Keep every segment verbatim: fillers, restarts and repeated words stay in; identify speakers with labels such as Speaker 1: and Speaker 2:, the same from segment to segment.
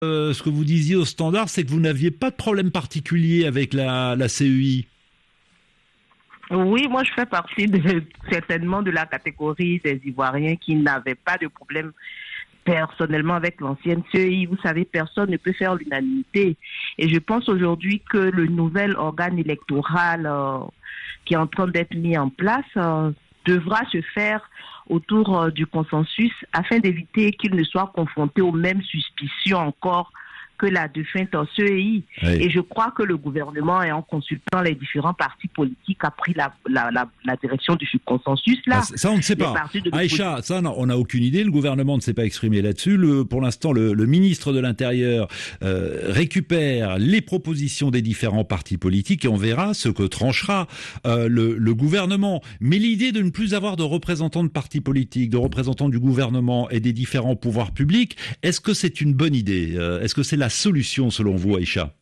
Speaker 1: Euh, ce que vous disiez au Standard, c'est que vous n'aviez pas de problème particulier avec la, la C E I.
Speaker 2: Oui, moi je fais partie de, certainement de la catégorie des Ivoiriens qui n'avaient pas de problème personnellement avec l'ancienne C E I. Vous savez, personne ne peut faire l'unanimité. Et je pense aujourd'hui que le nouvel organe électoral euh, qui est en train d'être mis en place euh, devra se faire autour euh, du consensus afin d'éviter qu'il ne soit confronté aux mêmes suspicions encore que la défunte C E I. Oui. Et je crois que le gouvernement, et en consultant les différents partis politiques, a pris la, la, la, la direction de ce consensus-là.
Speaker 1: Ah, ça, on ne sait pas. Aïcha, ça, non, on n'a aucune idée. Le gouvernement ne s'est pas exprimé là-dessus. Le, pour l'instant, le, le ministre de l'Intérieur euh, récupère les propositions des différents partis politiques et on verra ce que tranchera euh, le, le gouvernement. Mais l'idée de ne plus avoir de représentants de partis politiques, de représentants du gouvernement et des différents pouvoirs publics, est-ce que c'est une bonne idée? euh, Est-ce que c'est la solution selon vous, Aïcha?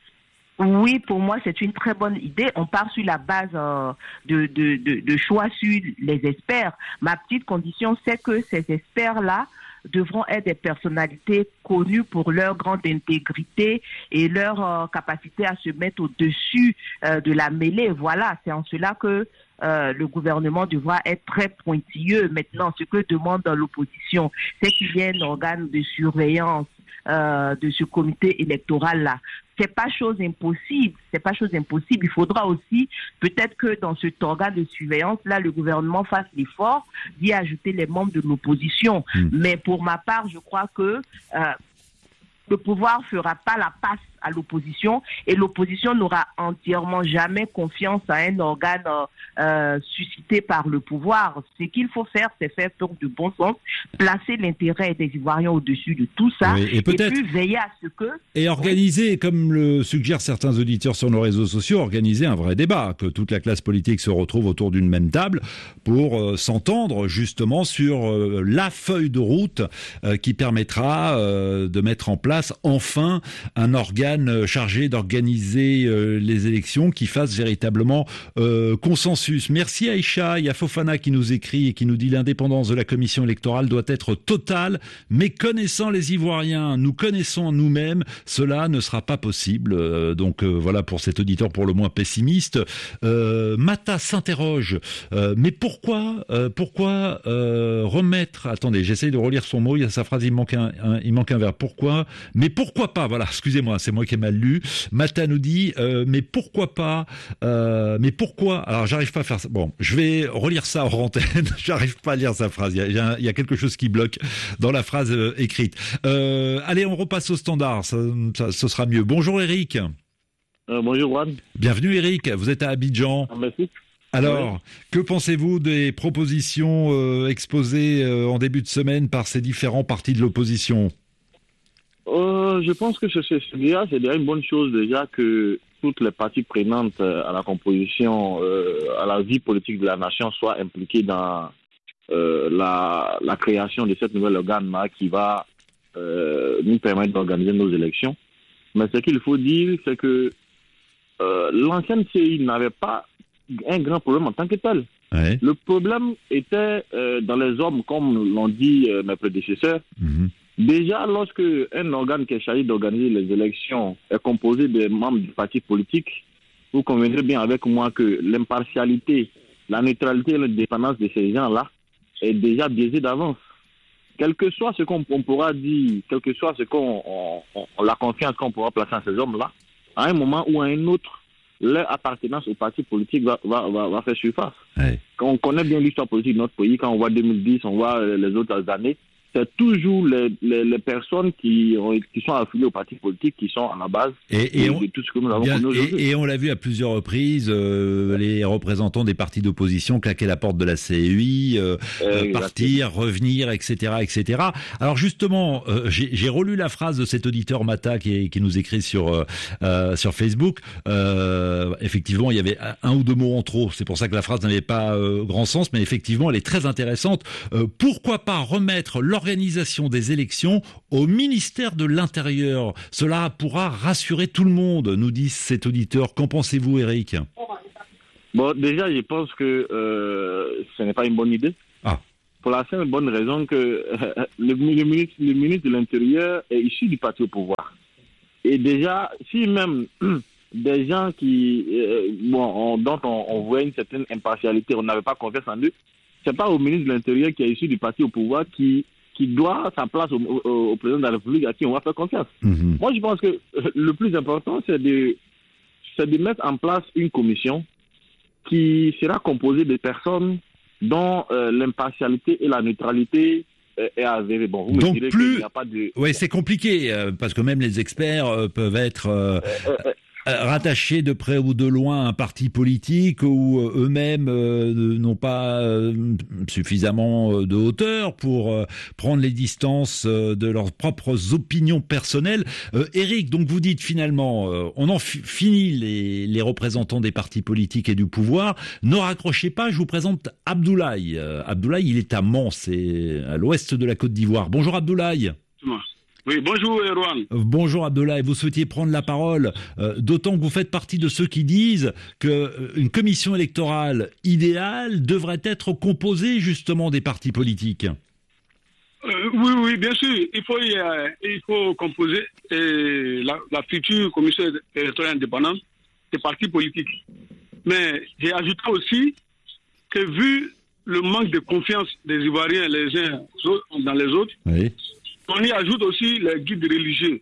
Speaker 2: Oui, pour moi, c'est une très bonne idée. On part sur la base euh, de, de, de, de choix sur les experts. Ma petite condition, c'est que ces experts-là devront être des personnalités connues pour leur grande intégrité et leur euh, capacité à se mettre au-dessus euh, de la mêlée. Voilà, c'est en cela que Euh, le gouvernement devra être très pointilleux. Maintenant, ce que demande l'opposition, c'est qu'il y ait un organe de surveillance euh, de ce comité électoral-là. C'est pas chose impossible, c'est pas chose impossible. Il faudra aussi, peut-être que dans cet organe de surveillance-là, le gouvernement fasse l'effort d'y ajouter les membres de l'opposition. Mmh. Mais pour ma part, je crois que euh, le pouvoir fera pas la passe à l'opposition et l'opposition n'aura entièrement jamais confiance à un organe euh, euh, suscité par le pouvoir. Ce qu'il faut faire, c'est faire preuve de bon sens, placer l'intérêt des Ivoiriens au-dessus de tout ça, oui, et, et puis veiller à ce que...
Speaker 1: Et organiser, oui. comme le suggèrent certains auditeurs sur nos réseaux sociaux, organiser un vrai débat, que toute la classe politique se retrouve autour d'une même table pour euh, s'entendre justement sur euh, la feuille de route euh, qui permettra euh, de mettre en place enfin un organe chargé d'organiser euh, les élections qui fasse véritablement euh, consensus. Merci Aïcha. Il y a Fofana qui nous écrit et qui nous dit l'indépendance de la commission électorale doit être totale, mais connaissant les Ivoiriens, nous connaissons nous-mêmes, cela ne sera pas possible. Euh, donc euh, voilà pour cet auditeur pour le moins pessimiste. Euh, Mata s'interroge, euh, mais pourquoi euh, pourquoi euh, remettre... Attendez, j'essaye de relire son mot, il y a sa phrase, il manque un, un, il manque un verbe. Pourquoi? Mais pourquoi pas? Voilà, excusez-moi, c'est moi qui ai mal lu. Mata nous dit, euh, mais pourquoi pas euh, Mais pourquoi Alors, j'arrive pas à faire ça. Bon, je vais relire ça en antenne. J'arrive pas à lire sa phrase. Il y a, il y a quelque chose qui bloque dans la phrase euh, écrite. Euh, allez, on repasse au standard. Ça, ça, ce sera mieux. Bonjour Eric.
Speaker 3: Euh, bonjour Juan.
Speaker 1: Bienvenue Eric. Vous êtes à Abidjan.
Speaker 3: Ah, merci.
Speaker 1: Alors,
Speaker 3: oui.
Speaker 1: Que pensez-vous des propositions euh, exposées euh, en début de semaine par ces différents partis de l'opposition?
Speaker 3: Euh, je pense que c'est, c'est, déjà, c'est déjà une bonne chose déjà que toutes les parties prenantes à la composition, euh, à la vie politique de la nation soient impliquées dans euh, la, la création de cette nouvelle organe-là qui va euh, nous permettre d'organiser nos élections. Mais ce qu'il faut dire, c'est que euh, l'ancienne C I n'avait pas un grand problème en tant que tel.
Speaker 1: Ouais.
Speaker 3: Le problème était euh, dans les hommes, comme l'ont dit euh, mes prédécesseurs. Mmh. Déjà, lorsque un organe qui est chargé d'organiser les élections est composé de membres du parti politique, vous conviendrez bien avec moi que l'impartialité, la neutralité et l'indépendance de ces gens-là est déjà biaisée d'avance. Quel que soit ce qu'on on pourra dire, quel que soit ce qu'on, on, on, la confiance qu'on pourra placer en ces hommes-là, à un moment ou à un autre, leur appartenance au parti politique va, va, va, va faire surface.
Speaker 1: Ouais.
Speaker 3: Quand on connaît bien l'histoire politique de notre pays, quand on voit deux mille dix, on voit les autres années, c'est toujours les, les, les personnes qui, ont, qui sont affiliées aux partis politiques qui sont à la base
Speaker 1: et, et
Speaker 3: de,
Speaker 1: on,
Speaker 3: de tout ce que nous avons
Speaker 1: bien,
Speaker 3: connu aujourd'hui.
Speaker 1: Et, et on l'a vu à plusieurs reprises, euh, les représentants des partis d'opposition claquer la porte de la C E I, euh, euh, partir, revenir, et cetera, et cetera. Alors justement, euh, j'ai, j'ai relu la phrase de cet auditeur Mata qui, qui nous écrit sur euh, sur Facebook. Euh, effectivement, il y avait un ou deux mots en trop. C'est pour ça que la phrase n'avait pas euh, grand sens, mais effectivement, elle est très intéressante. Euh, pourquoi pas remettre l'organisation des élections au ministère de l'Intérieur? Cela pourra rassurer tout le monde, nous dit cet auditeur. Qu'en pensez-vous, Eric?
Speaker 3: Bon, déjà, je pense que euh, ce n'est pas une bonne idée.
Speaker 1: Ah.
Speaker 3: pour la simple bonne raison que euh, le, le, ministre, le ministre de l'Intérieur est issu du parti au pouvoir. Et déjà, si même des gens qui, euh, bon, on, dont on, on voit une certaine impartialité, on n'avait pas confiance en eux, c'est pas au ministre de l'Intérieur qui est issu du parti au pouvoir qui, qui doit sa place au, au, au président de la République à qui on va faire confiance. Mmh. Moi, je pense que le plus important, c'est de, c'est de mettre en place une commission qui sera composée de personnes dont euh, l'impartialité et la neutralité euh, est avérée. Bon, vous me
Speaker 1: Donc
Speaker 3: direz
Speaker 1: plus...
Speaker 3: qu'il n'y a pas de...
Speaker 1: Oui, c'est compliqué, euh, parce que même les experts euh, peuvent être... Euh... Euh, euh, rattachés de près ou de loin à un parti politique ou euh, eux-mêmes euh, n'ont pas euh, suffisamment de hauteur pour euh, prendre les distances euh, de leurs propres opinions personnelles. Euh, Éric, donc vous dites finalement, euh, on en f- finit les, les représentants des partis politiques et du pouvoir. Ne raccrochez pas, je vous présente Abdoulaye. Euh, Abdoulaye, il est à Mans, c'est à l'ouest de la Côte d'Ivoire. Bonjour Abdoulaye.
Speaker 4: Oui, bonjour Erwan.
Speaker 1: Bonjour Abdoulaye, vous souhaitiez prendre la parole, euh, d'autant que vous faites partie de ceux qui disent qu'une euh, commission électorale idéale devrait être composée justement des partis politiques.
Speaker 4: Euh, oui, oui, bien sûr, il faut, euh, il faut composer euh, la, la future commission électorale indépendante des partis politiques. Mais j'ai ajouté aussi que vu le manque de confiance des Ivoiriens les uns dans les autres, oui. On y ajoute aussi les guides religieux.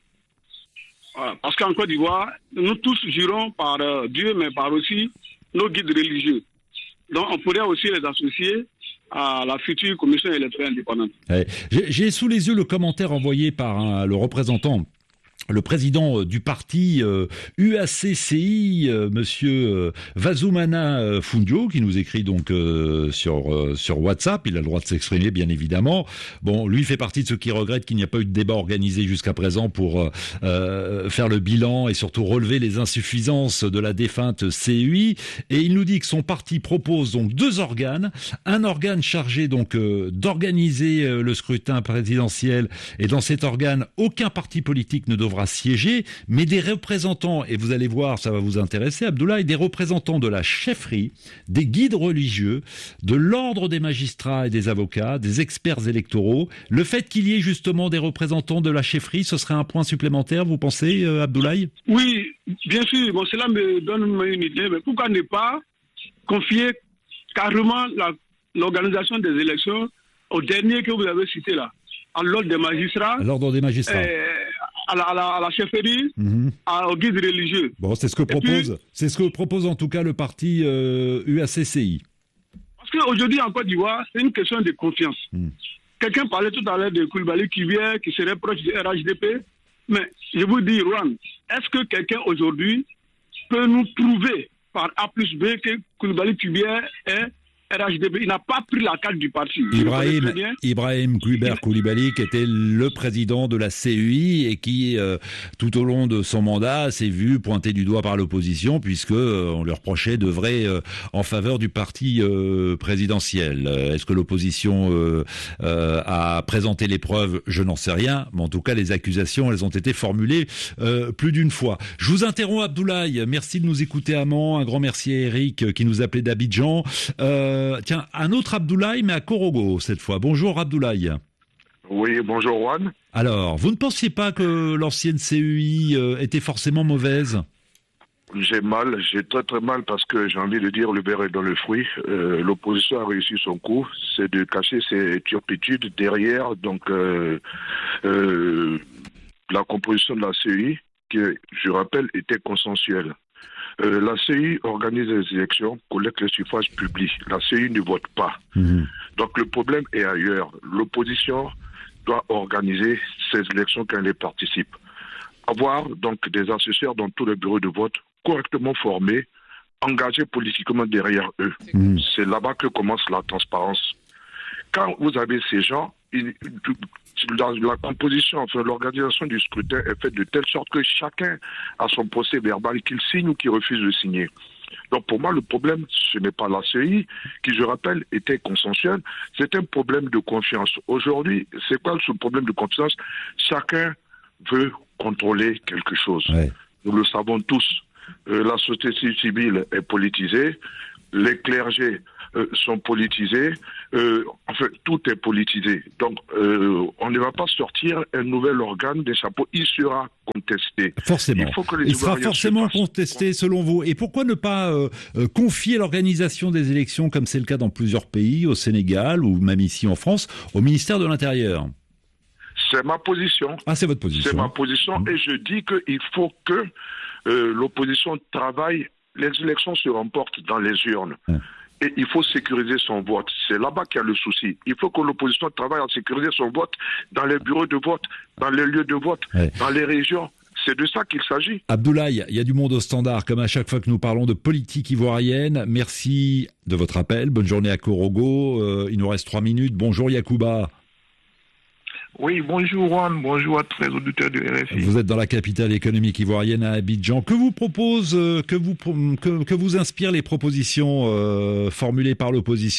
Speaker 4: Voilà. Parce qu'en Côte d'Ivoire, nous tous jurons par euh, Dieu, mais par aussi nos guides religieux. Donc on pourrait aussi les associer à la future commission électorale indépendante.
Speaker 1: Ouais. J'ai, j'ai sous les yeux le commentaire envoyé par un, le représentant, le président du parti euh, U A C C I, euh, monsieur euh, Vazoumana euh, Fundio, qui nous écrit donc euh, sur euh, sur WhatsApp. Il a le droit de s'exprimer, bien évidemment. Bon, lui fait partie de ceux qui regrettent qu'il n'y a pas eu de débat organisé jusqu'à présent pour euh, euh, faire le bilan et surtout relever les insuffisances de la défunte C U I. Et il nous dit que son parti propose donc deux organes, un organe chargé donc euh, d'organiser euh, le scrutin présidentiel, et dans cet organe, aucun parti politique ne devra siéger, mais des représentants, et vous allez voir, ça va vous intéresser, Abdoulaye, des représentants de la chefferie, des guides religieux, de l'ordre des magistrats et des avocats, des experts électoraux. Le fait qu'il y ait justement des représentants de la chefferie, ce serait un point supplémentaire, vous pensez, euh, Abdoulaye ?
Speaker 4: Oui, bien sûr. Bon, cela me donne une idée, mais pourquoi ne pas confier carrément la, l'organisation des élections au dernier que vous avez cité là, à l'ordre des magistrats.
Speaker 1: À l'ordre des magistrats.
Speaker 4: Euh, À la, à, la, à la chefferie, mmh. à, au guide religieux.
Speaker 1: Bon, c'est ce que propose, puis, c'est ce que propose en tout cas le parti euh, U A C C I.
Speaker 4: Parce qu'aujourd'hui en Côte d'Ivoire, c'est une question de confiance. Mmh. Quelqu'un parlait tout à l'heure de Koulibaly qui vient, qui serait proche du R H D P. Mais je vous dis, Juan, est-ce que quelqu'un aujourd'hui peut nous prouver par A plus B que Koulibaly qui vient est R H D P, il n'a pas pris la carte du parti.
Speaker 1: Ibrahim, Ibrahim Koulibaly, Koulibaly, qui était le président de la C U I et qui, euh, tout au long de son mandat, s'est vu pointé du doigt par l'opposition puisque euh, on lui reprochait d'œuvrer euh, en faveur du parti euh, présidentiel. Est-ce que l'opposition euh, euh, a présenté les preuves ? Je n'en sais rien, mais en tout cas, les accusations, elles ont été formulées euh, plus d'une fois. Je vous interromps, Abdoulaye. Merci de nous écouter à Mans. Un grand merci à Eric qui nous appelait d'Abidjan. Euh, Euh, tiens, un autre Abdoulaye, mais à Korogo cette fois. Bonjour Abdoulaye.
Speaker 5: Oui, bonjour Juan.
Speaker 1: Alors, vous ne pensiez pas que l'ancienne C U I euh, était forcément mauvaise ?
Speaker 5: J'ai mal, j'ai très très mal parce que j'ai envie de dire le beurre est dans le fruit. Euh, l'opposition a réussi son coup, c'est de cacher ses turpitudes derrière donc euh, euh, la composition de la C U I qui, je rappelle, était consensuelle. Euh, la C U I organise les élections, collecte les suffrages publics. La C U I ne vote pas. Mmh. Donc le problème est ailleurs. L'opposition doit organiser ces élections quand elle y participe. Avoir donc des assesseurs dans tous les bureaux de vote correctement formés, engagés politiquement derrière eux. Mmh. C'est là-bas que commence la transparence. Quand vous avez ces gens, il, la, la composition, enfin l'organisation du scrutin est faite de telle sorte que chacun a son procès verbal qu'il signe ou qu'il refuse de signer. Donc pour moi, le problème, ce n'est pas la C U I, qui, je rappelle, était consensuelle, c'est un problème de confiance. Aujourd'hui, c'est quoi ce problème de confiance ? Chacun veut contrôler quelque chose. Ouais. Nous le savons tous. Euh, la société civile est politisée, les clergés euh, sont politisés. Euh, enfin, tout est politisé. Donc, euh, on ne va pas sortir un nouvel organe des chapeaux. Il sera contesté.
Speaker 1: Forcément.
Speaker 5: Il, faut que les
Speaker 1: Il sera forcément contesté, selon vous. Et pourquoi ne pas euh, euh, confier l'organisation des élections, comme c'est le cas dans plusieurs pays, au Sénégal ou même ici en France, au ministère de l'Intérieur ?
Speaker 5: C'est ma position.
Speaker 1: Ah, c'est votre position.
Speaker 5: C'est ma position. Mmh. Et je dis qu'il faut que euh, l'opposition travaille. Les élections se remportent dans les urnes. Mmh. Et il faut sécuriser son vote. C'est là-bas qu'il y a le souci. Il faut que l'opposition travaille à sécuriser son vote dans les bureaux de vote, dans les lieux de vote, ouais. dans les régions. C'est de ça qu'il s'agit.
Speaker 1: Abdoulaye, il y a du monde au standard, comme à chaque fois que nous parlons de politique ivoirienne. Merci de votre appel. Bonne journée à Korogo. Euh, il nous reste trois minutes. Bonjour Yacouba.
Speaker 6: Oui, bonjour Juan, bonjour à tous les auditeurs de R F I.
Speaker 1: Vous êtes dans la capitale économique ivoirienne à Abidjan. Que vous propose, que vous, que, que vous inspirent les propositions euh, formulées par l'opposition ?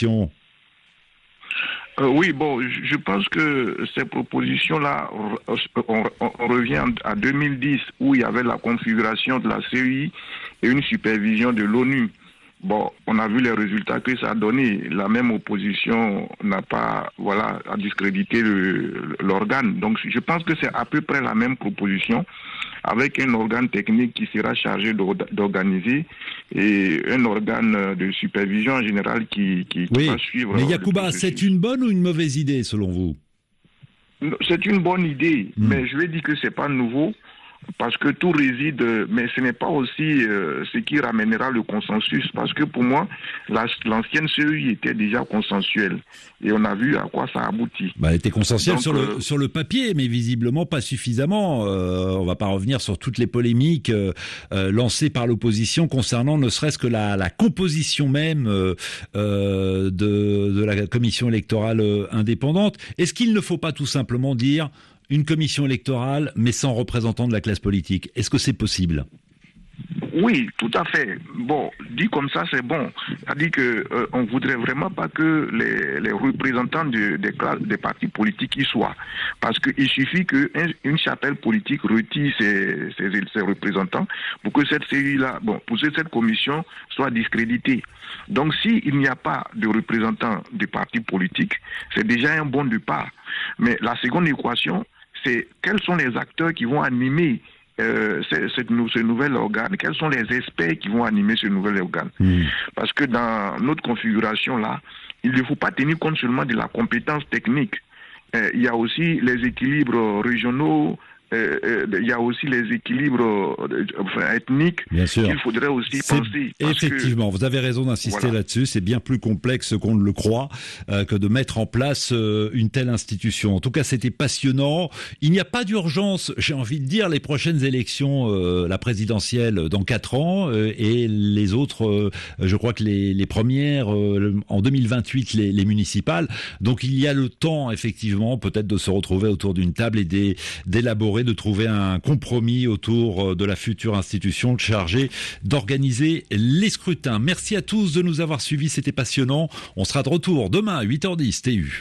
Speaker 6: Euh, oui, bon, je pense que ces propositions-là, on, on revient à deux mille dix où il y avait la configuration de la C E I et une supervision de l'ONU. Bon, on a vu les résultats que ça a donné. La même opposition n'a pas, voilà, à discréditer le, l'organe. Donc, je pense que c'est à peu près la même proposition, avec un organe technique qui sera chargé d'organiser et un organe de supervision en général qui, qui,
Speaker 1: oui,
Speaker 6: qui va suivre.
Speaker 1: Mais Yacouba, c'est une bonne ou une mauvaise idée selon vous ?
Speaker 6: C'est une bonne idée, mmh. mais je vais dire que c'est pas nouveau. Parce que tout réside, mais ce n'est pas aussi euh, ce qui ramènera le consensus. Parce que pour moi, la, l'ancienne C E I était déjà consensuelle. Et on a vu à quoi ça aboutit.
Speaker 1: Bah, elle était consensuelle Donc, sur,
Speaker 6: euh,
Speaker 1: le, sur le papier, mais visiblement pas suffisamment. Euh, on ne va pas revenir sur toutes les polémiques euh, euh, lancées par l'opposition concernant ne serait-ce que la, la composition même euh, euh, de, de la commission électorale indépendante. Est-ce qu'il ne faut pas tout simplement dire une commission électorale, mais sans représentant de la classe politique? Est-ce que c'est possible?
Speaker 6: Oui, tout à fait. Bon, dit comme ça, c'est bon. C'est-à-dire que euh, on voudrait vraiment pas que les, les représentants de, des classes, des partis politiques y soient, parce qu'il suffit que un, une chapelle politique retire ses, ses, ses représentants pour que cette série-là, bon, pour que cette commission soit discréditée. Donc, s'il n'y a pas de représentants des partis politiques, c'est déjà un bon départ. Mais la seconde équation, c'est quels sont les acteurs qui vont animer euh, ce, ce, ce nouvel organe, quels sont les experts qui vont animer ce nouvel organe. Mmh. Parce que dans notre configuration-là, il ne faut pas tenir compte seulement de la compétence technique. Euh, il y a aussi les équilibres régionaux, Euh, euh, il y a aussi les équilibres euh, enfin, ethniques qu'il faudrait aussi
Speaker 1: c'est,
Speaker 6: penser.
Speaker 1: Effectivement,
Speaker 6: que,
Speaker 1: vous avez raison d'insister voilà. là-dessus. C'est bien plus complexe qu'on ne le croit euh, que de mettre en place euh, une telle institution. En tout cas, c'était passionnant. Il n'y a pas d'urgence, j'ai envie de dire, les prochaines élections, euh, la présidentielle dans quatre ans euh, et les autres, euh, je crois que les, les premières euh, en deux mille vingt-huit, les, les municipales. Donc il y a le temps, effectivement, peut-être de se retrouver autour d'une table et d'é, d'élaborer de trouver un compromis autour de la future institution chargée d'organiser les scrutins. Merci à tous de nous avoir suivis, c'était passionnant. On sera de retour demain à huit heures dix, T U.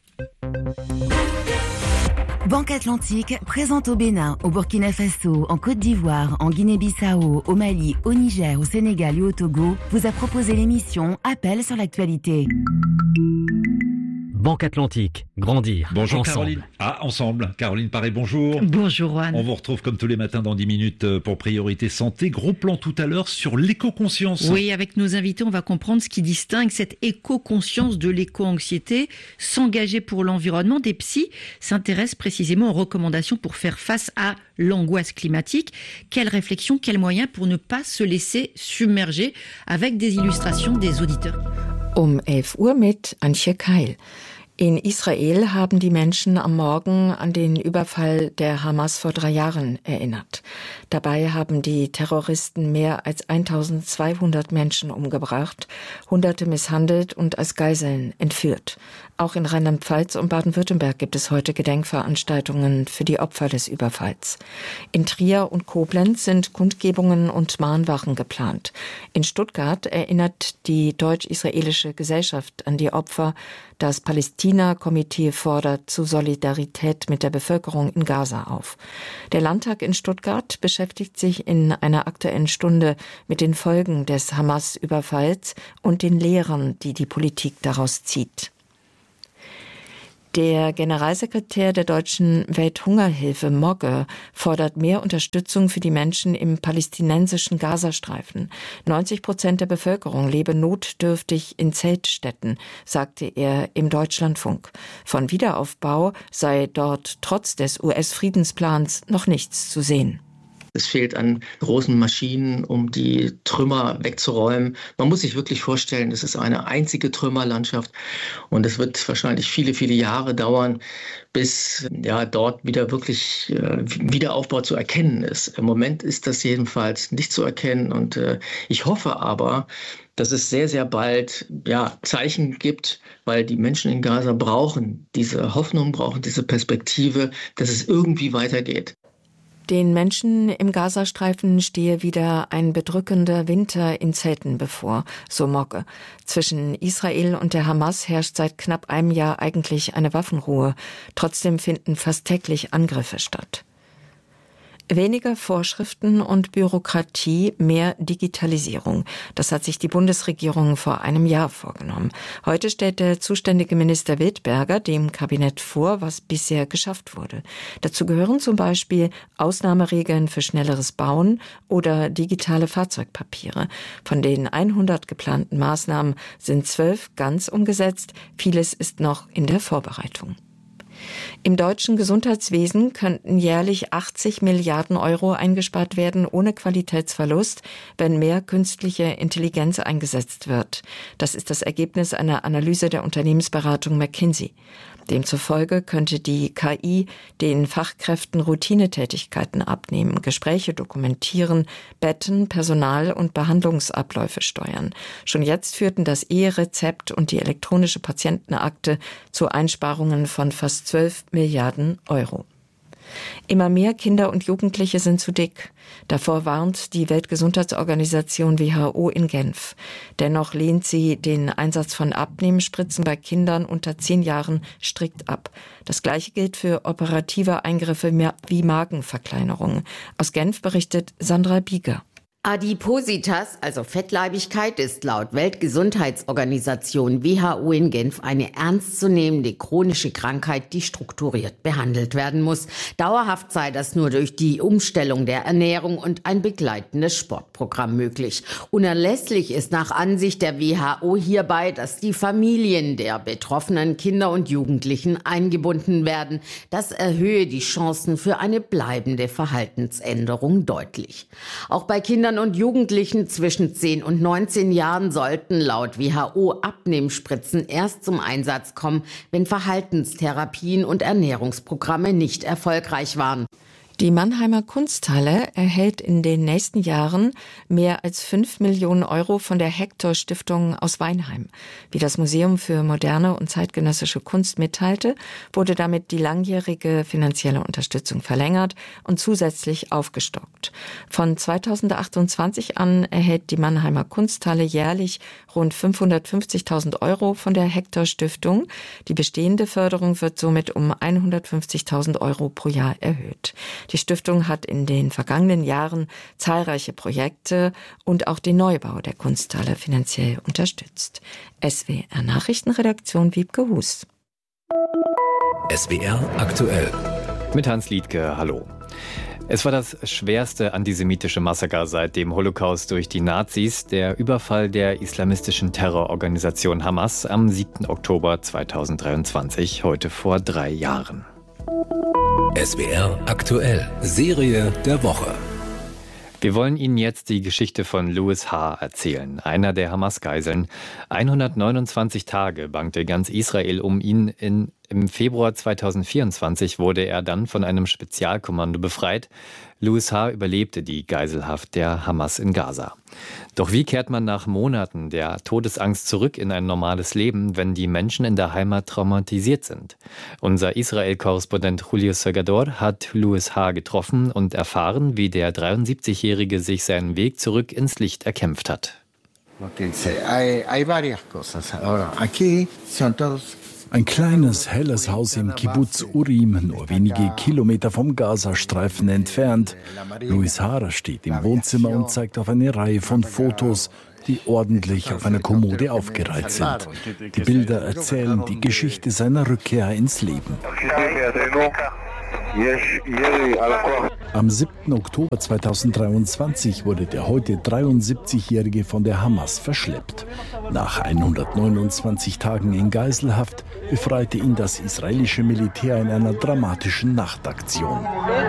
Speaker 7: Banque Atlantique, présente au Bénin, au Burkina Faso, en Côte d'Ivoire, en Guinée-Bissau, au Mali, au Niger, au Sénégal et au Togo, vous a proposé l'émission Appel sur l'actualité.
Speaker 8: Banque Atlantique, grandir
Speaker 1: bonjour
Speaker 8: ensemble.
Speaker 1: Caroline. Ah, ensemble. Caroline Paré, bonjour.
Speaker 9: Bonjour Juan.
Speaker 1: On vous retrouve comme tous les matins dans dix minutes pour Priorité Santé. Gros plan tout à l'heure sur l'éco-conscience.
Speaker 9: Oui, avec nos invités, on va comprendre ce qui distingue cette éco-conscience de l'éco-anxiété. S'engager pour l'environnement, des psys s'intéressent précisément aux recommandations pour faire face à l'angoisse climatique. Quelle réflexion, quels moyens pour ne pas se laisser submerger, avec des illustrations des auditeurs.
Speaker 10: Um elf Uhr mit Antje Keil. In Israel haben die Menschen am Morgen an den Überfall der Hamas vor drei Jahren erinnert. Dabei haben die Terroristen mehr als eintausendzweihundert Menschen umgebracht, Hunderte misshandelt und als Geiseln entführt. Auch in Rheinland-Pfalz und Baden-Württemberg gibt es heute Gedenkveranstaltungen für die Opfer des Überfalls. In Trier und Koblenz sind Kundgebungen und Mahnwachen geplant. In Stuttgart erinnert die deutsch-israelische Gesellschaft an die Opfer. Das Palästina-Komitee fordert zu Solidarität mit der Bevölkerung in Gaza auf. Der Landtag in Stuttgart beschäftigt sich in einer Aktuellen Stunde mit den Folgen des Hamas-Überfalls und den Lehren, die die Politik daraus zieht. Der Generalsekretär der Deutschen Welthungerhilfe Mogge fordert mehr Unterstützung für die Menschen im palästinensischen Gazastreifen. neunzig Prozent der Bevölkerung lebe notdürftig in Zeltstätten, sagte er im Deutschlandfunk. Von Wiederaufbau sei dort trotz des U S-Friedensplans noch nichts zu sehen.
Speaker 8: Es fehlt an großen Maschinen, um die Trümmer wegzuräumen. Man muss sich wirklich vorstellen, es ist eine einzige Trümmerlandschaft und es wird wahrscheinlich viele, viele Jahre dauern, bis ja dort wieder wirklich äh, Wiederaufbau zu erkennen ist. Im Moment ist das jedenfalls nicht zu erkennen und äh, ich hoffe aber, dass es sehr, sehr bald ja, Zeichen gibt, weil die Menschen in Gaza brauchen diese Hoffnung, brauchen diese Perspektive, dass es irgendwie weitergeht.
Speaker 10: Den Menschen im Gazastreifen stehe wieder ein bedrückender Winter in Zelten bevor, so Mogge. Zwischen Israel und der Hamas herrscht seit knapp einem Jahr eigentlich eine Waffenruhe. Trotzdem finden fast täglich Angriffe statt. Weniger Vorschriften und Bürokratie, mehr Digitalisierung. Das hat sich die Bundesregierung vor einem Jahr vorgenommen. Heute stellt der zuständige Minister Wildberger dem Kabinett vor, was bisher geschafft wurde. Dazu gehören zum Beispiel Ausnahmeregeln für schnelleres Bauen oder digitale Fahrzeugpapiere. Von den hundert geplanten Maßnahmen sind zwölf ganz umgesetzt. Vieles ist noch in der Vorbereitung. Im deutschen Gesundheitswesen könnten jährlich achtzig Milliarden Euro eingespart werden, ohne Qualitätsverlust, wenn mehr künstliche Intelligenz eingesetzt wird. Das ist das Ergebnis einer Analyse der Unternehmensberatung McKinsey. Demzufolge könnte die K I den Fachkräften Routinetätigkeiten abnehmen, Gespräche dokumentieren, Betten, Personal- und Behandlungsabläufe steuern. Schon jetzt führten das E-Rezept und die elektronische Patientenakte zu Einsparungen von fast zwölf Milliarden Euro. Immer mehr Kinder und Jugendliche sind zu dick. Davor warnt die Weltgesundheitsorganisation W H O in Genf. Dennoch lehnt sie den Einsatz von Abnehmspritzen bei Kindern unter zehn Jahren strikt ab. Das Gleiche gilt für operative Eingriffe wie Magenverkleinerungen. Aus Genf berichtet Sandra Bieger.
Speaker 11: Adipositas, also Fettleibigkeit, ist laut Weltgesundheitsorganisation W H O in Genf eine ernstzunehmende chronische Krankheit, die strukturiert behandelt werden muss. Dauerhaft sei das nur durch die Umstellung der Ernährung und ein begleitendes Sportprogramm möglich. Unerlässlich ist nach Ansicht der W H O hierbei, dass die Familien der betroffenen Kinder und Jugendlichen eingebunden werden. Das erhöhe die Chancen für eine bleibende Verhaltensänderung deutlich. Auch bei Kindern und Jugendlichen zwischen zehn und neunzehn Jahren sollten laut W H O Abnehmspritzen erst zum Einsatz kommen, wenn Verhaltenstherapien und Ernährungsprogramme nicht erfolgreich waren.
Speaker 10: Die Mannheimer Kunsthalle erhält in den nächsten Jahren mehr als fünf Millionen Euro von der Hector-Stiftung aus Weinheim. Wie das Museum für moderne und zeitgenössische Kunst mitteilte, wurde damit die langjährige finanzielle Unterstützung verlängert und zusätzlich aufgestockt. Von zweitausendachtundzwanzig an erhält die Mannheimer Kunsthalle jährlich rund fünfhundertfünfzigtausend Euro von der Hector-Stiftung. Die bestehende Förderung wird somit um hundertfünfzigtausend Euro pro Jahr erhöht. Die Stiftung hat in den vergangenen Jahren zahlreiche Projekte und auch den Neubau der Kunsthalle finanziell unterstützt. S W R Nachrichtenredaktion Wiebke Hus.
Speaker 12: S W R aktuell.
Speaker 13: Mit Hans Liedke, hallo. Es war das schwerste antisemitische Massaker seit dem Holocaust durch die Nazis, der Überfall der islamistischen Terrororganisation Hamas am siebten Oktober zweitausenddreiundzwanzig, heute vor drei Jahren.
Speaker 12: S W R aktuell, Serie der Woche.
Speaker 13: Wir wollen Ihnen jetzt die Geschichte von Louis H. erzählen, einer der Hamas-Geiseln. hundertneunundzwanzig Tage bangte ganz Israel um ihn in Im Februar zweitausendvierundzwanzig wurde er dann von einem Spezialkommando befreit. Louis H. überlebte die Geiselhaft der Hamas in Gaza. Doch wie kehrt man nach Monaten der Todesangst zurück in ein normales Leben, wenn die Menschen in der Heimat traumatisiert sind? Unser Israel-Korrespondent Julio Segador hat Louis H. getroffen und erfahren, wie der dreiundsiebzigjährige sich seinen Weg zurück ins Licht erkämpft hat.
Speaker 14: Ein kleines, helles Haus im Kibbuz Urim, nur wenige Kilometer vom Gazastreifen entfernt. Louis H. steht im Wohnzimmer und zeigt auf eine Reihe von Fotos, die ordentlich auf einer Kommode aufgereiht sind. Die Bilder erzählen die Geschichte seiner Rückkehr ins Leben. Am siebten Oktober zweitausenddreiundzwanzig wurde der heute dreiundsiebzigjährige von der Hamas verschleppt. Nach hundertneunundzwanzig Tagen in Geiselhaft befreite ihn das israelische Militär in einer dramatischen Nachtaktion.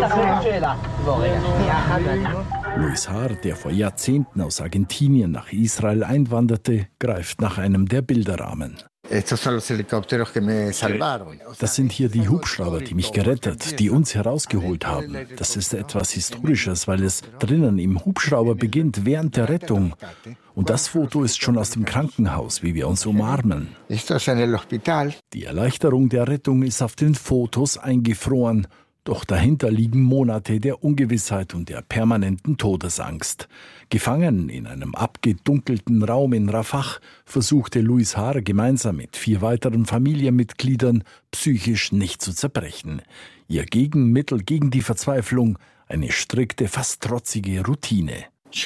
Speaker 14: Louis H., der vor Jahrzehnten aus Argentinien nach Israel einwanderte, greift nach einem der Bilderrahmen. Das sind hier die Hubschrauber, die mich gerettet, die uns herausgeholt haben. Das ist etwas Historisches, weil es drinnen im Hubschrauber beginnt, während der Rettung. Und das Foto ist schon aus dem Krankenhaus, wie wir uns umarmen. Die Erleichterung der Rettung ist auf den Fotos eingefroren. Doch dahinter liegen Monate der Ungewissheit und der permanenten Todesangst. Gefangen in einem abgedunkelten Raum in Rafah versuchte Louis H. gemeinsam mit vier weiteren Familienmitgliedern psychisch nicht zu zerbrechen. Ihr Gegenmittel gegen die Verzweiflung, eine strikte, fast trotzige Routine.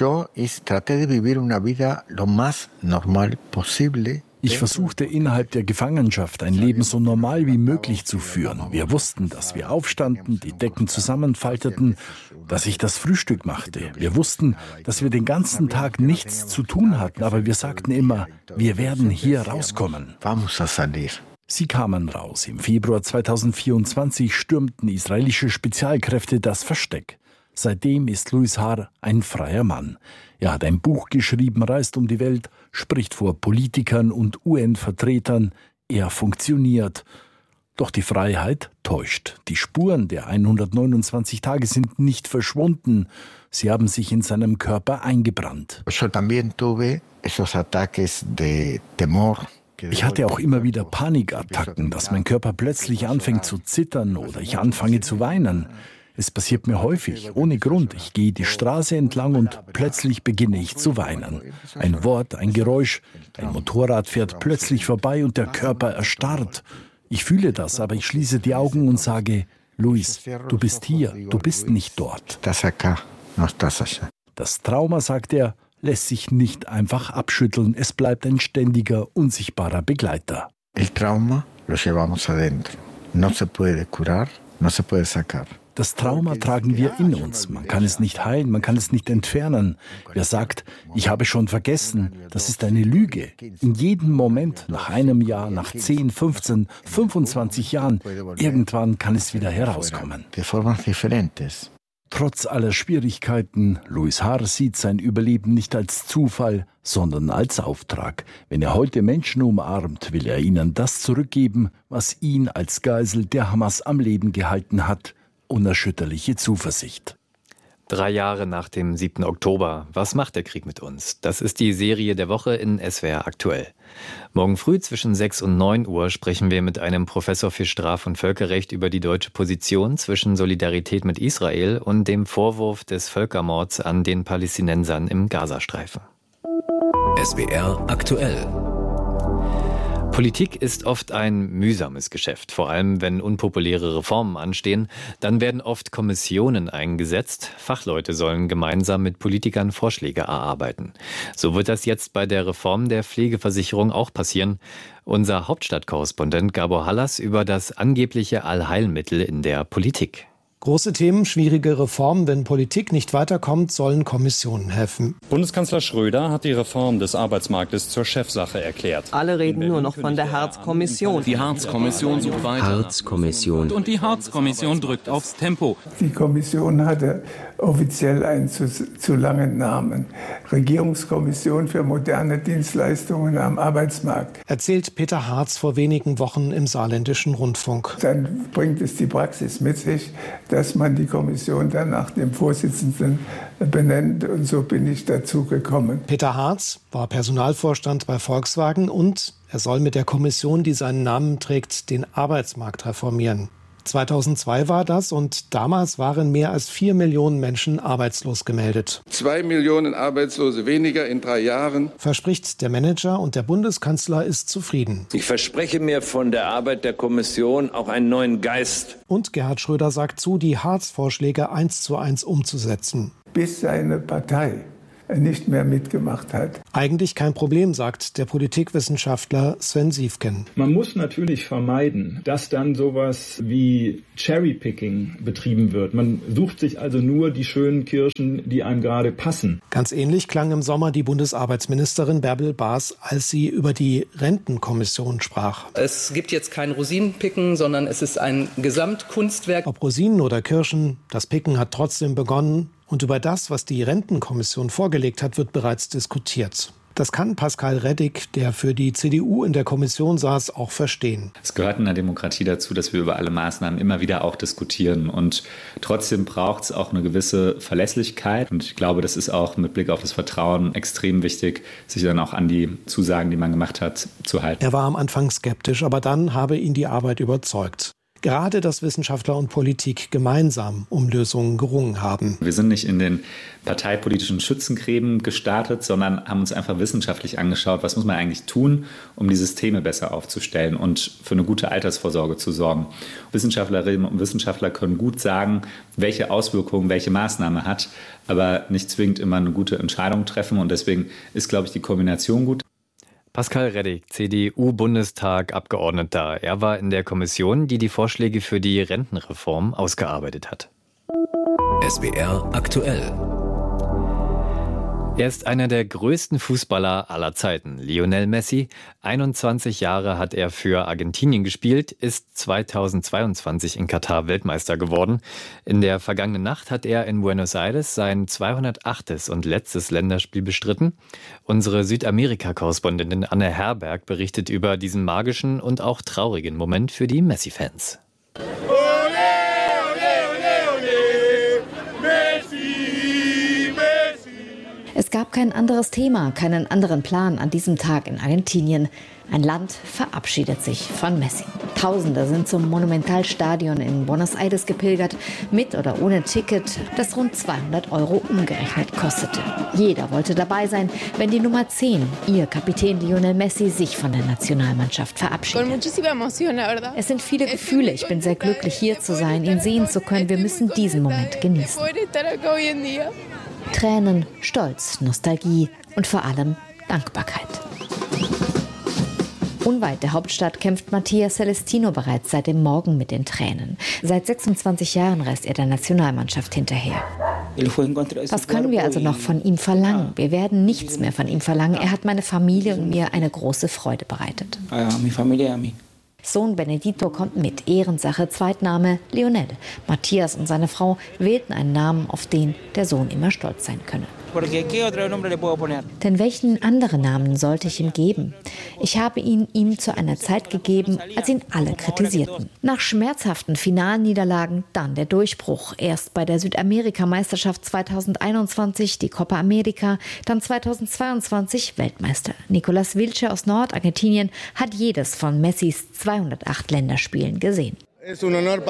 Speaker 14: Ich versuchte innerhalb der Gefangenschaft ein Leben so normal wie möglich zu führen. Wir wussten, dass wir aufstanden, die Decken zusammenfalteten, dass ich das Frühstück machte. Wir wussten, dass wir den ganzen Tag nichts zu tun hatten, aber wir sagten immer, wir werden hier rauskommen. Sie kamen raus. Im Februar zweitausendvierundzwanzig stürmten israelische Spezialkräfte das Versteck. Seitdem ist Louis H. ein freier Mann. Er hat ein Buch geschrieben, reist um die Welt, spricht vor Politikern und U N-Vertretern. Er funktioniert. Doch die Freiheit täuscht. Die Spuren der hundertneunundzwanzig Tage sind nicht verschwunden. Sie haben sich in seinem Körper eingebrannt. Ich hatte auch immer wieder Panikattacken, dass mein Körper plötzlich anfängt zu zittern oder ich anfange zu weinen. Es passiert mir häufig, ohne Grund. Ich gehe die Straße entlang und plötzlich beginne ich zu weinen. Ein Wort, ein Geräusch, ein Motorrad fährt plötzlich vorbei und der Körper erstarrt. Ich fühle das, aber ich schließe die Augen und sage, Louis, du bist hier, du bist nicht dort. Das Trauma, sagt er, lässt sich nicht einfach abschütteln. Es bleibt ein ständiger, unsichtbarer Begleiter. El trauma lo llevamos adentro. No se puede curar, no se puede sacar. Das Trauma tragen wir in uns. Man kann es nicht heilen, man kann es nicht entfernen. Wer sagt, ich habe schon vergessen, das ist eine Lüge. In jedem Moment, nach einem Jahr, nach zehn, fünfzehn, fünfundzwanzig Jahren, irgendwann kann es wieder herauskommen. Trotz aller Schwierigkeiten, Louis H. sieht sein Überleben nicht als Zufall, sondern als Auftrag. Wenn er heute Menschen umarmt, will er ihnen das zurückgeben, was ihn als Geisel der Hamas am Leben gehalten hat. Unerschütterliche Zuversicht.
Speaker 13: Drei Jahre nach dem siebten Oktober. Was macht der Krieg mit uns? Das ist die Serie der Woche in S W R aktuell. Morgen früh zwischen sechs und neun Uhr sprechen wir mit einem Professor für Straf- und Völkerrecht über die deutsche Position zwischen Solidarität mit Israel und dem Vorwurf des Völkermords an den Palästinensern im Gazastreifen.
Speaker 12: S W R aktuell.
Speaker 13: Politik ist oft ein mühsames Geschäft, vor allem wenn unpopuläre Reformen anstehen. Dann werden oft Kommissionen eingesetzt. Fachleute sollen gemeinsam mit Politikern Vorschläge erarbeiten. So wird das jetzt bei der Reform der Pflegeversicherung auch passieren. Unser Hauptstadtkorrespondent Gabor Hallas über das angebliche Allheilmittel in der Politik.
Speaker 15: Große Themen, schwierige Reformen. Wenn Politik nicht weiterkommt, sollen Kommissionen helfen.
Speaker 16: Bundeskanzler Schröder hat die Reform des Arbeitsmarktes zur Chefsache erklärt.
Speaker 17: Alle reden nur noch von der Hartz-Kommission.
Speaker 18: Die Hartz-Kommission sucht weiter.
Speaker 19: Hartz-Kommission.
Speaker 18: Und die Hartz-Kommission drückt aufs Tempo.
Speaker 20: Die Kommission hatte offiziell einen zu, zu langen Namen. Regierungskommission für moderne Dienstleistungen am Arbeitsmarkt.
Speaker 15: Erzählt Peter Hartz vor wenigen Wochen im Saarländischen Rundfunk.
Speaker 20: Dann bringt es die Praxis mit sich, dass man die Kommission dann nach dem Vorsitzenden benennt. Und so bin ich dazu gekommen.
Speaker 15: Peter Hartz war Personalvorstand bei Volkswagen und er soll mit der Kommission, die seinen Namen trägt, den Arbeitsmarkt reformieren. zweitausendzwei war das und damals waren mehr als vier Millionen Menschen arbeitslos gemeldet.
Speaker 21: Zwei Millionen Arbeitslose weniger in drei Jahren.
Speaker 15: Verspricht der Manager und der Bundeskanzler ist zufrieden.
Speaker 22: Ich verspreche mir von der Arbeit der Kommission auch einen neuen Geist.
Speaker 15: Und Gerhard Schröder sagt zu, die Hartz-Vorschläge eins zu eins umzusetzen.
Speaker 20: Bis seine Partei nicht mehr mitgemacht hat.
Speaker 15: Eigentlich kein Problem, sagt der Politikwissenschaftler Sven Siefken.
Speaker 23: Man muss natürlich vermeiden, dass dann sowas wie Cherrypicking betrieben wird. Man sucht sich also nur die schönen Kirschen, die einem gerade passen.
Speaker 15: Ganz ähnlich klang im Sommer die Bundesarbeitsministerin Bärbel Baas, als sie über die Rentenkommission sprach.
Speaker 24: Es gibt jetzt kein Rosinenpicken, sondern es ist ein Gesamtkunstwerk.
Speaker 15: Ob Rosinen oder Kirschen, das Picken hat trotzdem begonnen. Und über das, was die Rentenkommission vorgelegt hat, wird bereits diskutiert. Das kann Pascal Reddick, der für die C D U in der Kommission saß, auch verstehen.
Speaker 25: Es gehört in der Demokratie dazu, dass wir über alle Maßnahmen immer wieder auch diskutieren. Und trotzdem braucht es auch eine gewisse Verlässlichkeit. Und ich glaube, das ist auch mit Blick auf das Vertrauen extrem wichtig, sich dann auch an die Zusagen, die man gemacht hat, zu halten.
Speaker 15: Er war am Anfang skeptisch, aber dann habe ihn die Arbeit überzeugt. Gerade, dass Wissenschaftler und Politik gemeinsam um Lösungen gerungen haben.
Speaker 25: Wir sind nicht in den parteipolitischen Schützengräben gestartet, sondern haben uns einfach wissenschaftlich angeschaut, was muss man eigentlich tun, um die Systeme besser aufzustellen und für eine gute Altersvorsorge zu sorgen. Wissenschaftlerinnen und Wissenschaftler können gut sagen, welche Auswirkungen welche Maßnahme hat, aber nicht zwingend immer eine gute Entscheidung treffen. Und deswegen ist, glaube ich, die Kombination gut.
Speaker 13: Pascal Reddick, C D U-Bundestag-Abgeordneter. Er war in der Kommission, die die Vorschläge für die Rentenreform ausgearbeitet hat.
Speaker 12: S W R aktuell.
Speaker 13: Er ist einer der größten Fußballer aller Zeiten, Lionel Messi. einundzwanzig Jahre hat er für Argentinien gespielt, ist zweitausendzweiundzwanzig in Katar Weltmeister geworden. In der vergangenen Nacht hat er in Buenos Aires sein zweihundertachtes und letztes Länderspiel bestritten. Unsere Südamerika-Korrespondentin Anne Herberg berichtet über diesen magischen und auch traurigen Moment für die Messi-Fans.
Speaker 10: Es gab kein anderes Thema, keinen anderen Plan an diesem Tag in Argentinien. Ein Land verabschiedet sich von Messi. Tausende sind zum Monumentalstadion in Buenos Aires gepilgert, mit oder ohne Ticket, das rund zweihundert Euro umgerechnet kostete. Jeder wollte dabei sein, wenn die Nummer zehn, ihr Kapitän Lionel Messi, sich von der Nationalmannschaft verabschiedet. Es sind viele Gefühle. Ich bin sehr glücklich, hier zu sein, ihn sehen zu können. Wir müssen diesen Moment genießen. Tränen, Stolz, Nostalgie und vor allem Dankbarkeit. Unweit der Hauptstadt kämpft Mattia Celestino bereits seit dem Morgen mit den Tränen. Seit sechsundzwanzig Jahren reist er der Nationalmannschaft hinterher. Was können wir also noch von ihm verlangen? Wir werden nichts mehr von ihm verlangen. Er hat meine Familie und mir eine große Freude bereitet. Sohn Benedito kommt mit, Ehrensache, Zweitname Lionel. Matthias und seine Frau wählten einen Namen, auf den der Sohn immer stolz sein könne. Denn welchen anderen Namen sollte ich ihm geben? Ich habe ihn ihm zu einer Zeit gegeben, als ihn alle kritisierten. Nach schmerzhaften Finalniederlagen dann der Durchbruch. Erst bei der Südamerika-Meisterschaft zweitausendeinundzwanzig, die Copa America, dann zweitausendzweiundzwanzig Weltmeister. Nicolas Wilche aus Nordargentinien hat jedes von Messis zweihundertacht Länderspielen gesehen. Es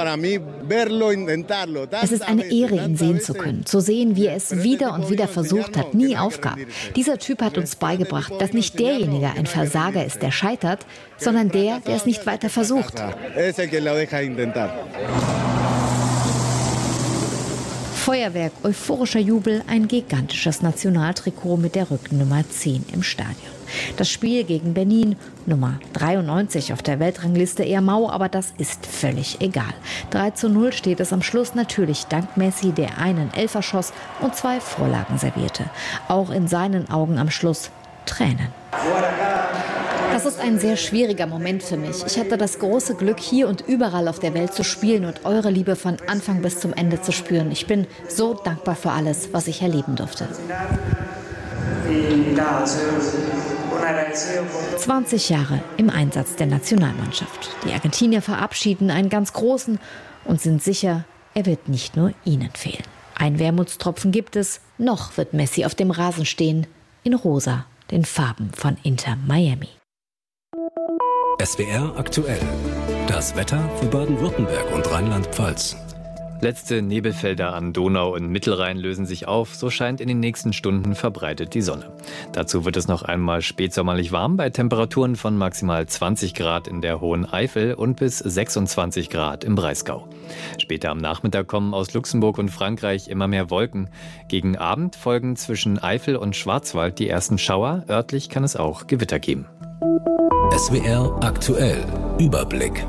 Speaker 10: ist eine Ehre, ihn sehen zu können, zu sehen, wie er es wieder und wieder versucht hat, nie aufgab. Dieser Typ hat uns beigebracht, dass nicht derjenige ein Versager ist, der scheitert, sondern der, der es nicht weiter versucht.
Speaker 2: Feuerwerk, euphorischer Jubel, ein gigantisches Nationaltrikot mit der Rückennummer zehn im Stadion. Das Spiel gegen Benin, Nummer dreiundneunzig auf der Weltrangliste, eher mau, aber das ist völlig egal. drei zu null steht es am Schluss, natürlich dank Messi, der einen Elfer schoss und zwei Vorlagen servierte. Auch in seinen Augen am Schluss Tränen. Das ist ein sehr schwieriger Moment für mich. Ich hatte das große Glück, hier und überall auf der Welt zu spielen und eure Liebe von Anfang bis zum Ende zu spüren. Ich bin so dankbar für alles, was ich erleben durfte. zwanzig Jahre im Einsatz der Nationalmannschaft. Die Argentinier verabschieden einen ganz großen und sind sicher, er wird nicht nur ihnen fehlen. Ein Wermutstropfen gibt es. Noch wird Messi auf dem Rasen stehen, in rosa, den Farben von Inter Miami.
Speaker 12: S W R aktuell. Das Wetter für Baden-Württemberg und Rheinland-Pfalz.
Speaker 13: Letzte Nebelfelder an Donau und Mittelrhein lösen sich auf. So scheint in den nächsten Stunden verbreitet die Sonne. Dazu wird es noch einmal spätsommerlich warm bei Temperaturen von maximal zwanzig Grad in der Hohen Eifel und bis sechsundzwanzig Grad im Breisgau. Später am Nachmittag kommen aus Luxemburg und Frankreich immer mehr Wolken. Gegen Abend folgen zwischen Eifel und Schwarzwald die ersten Schauer. Örtlich kann es auch Gewitter geben.
Speaker 12: S W R aktuell. Überblick.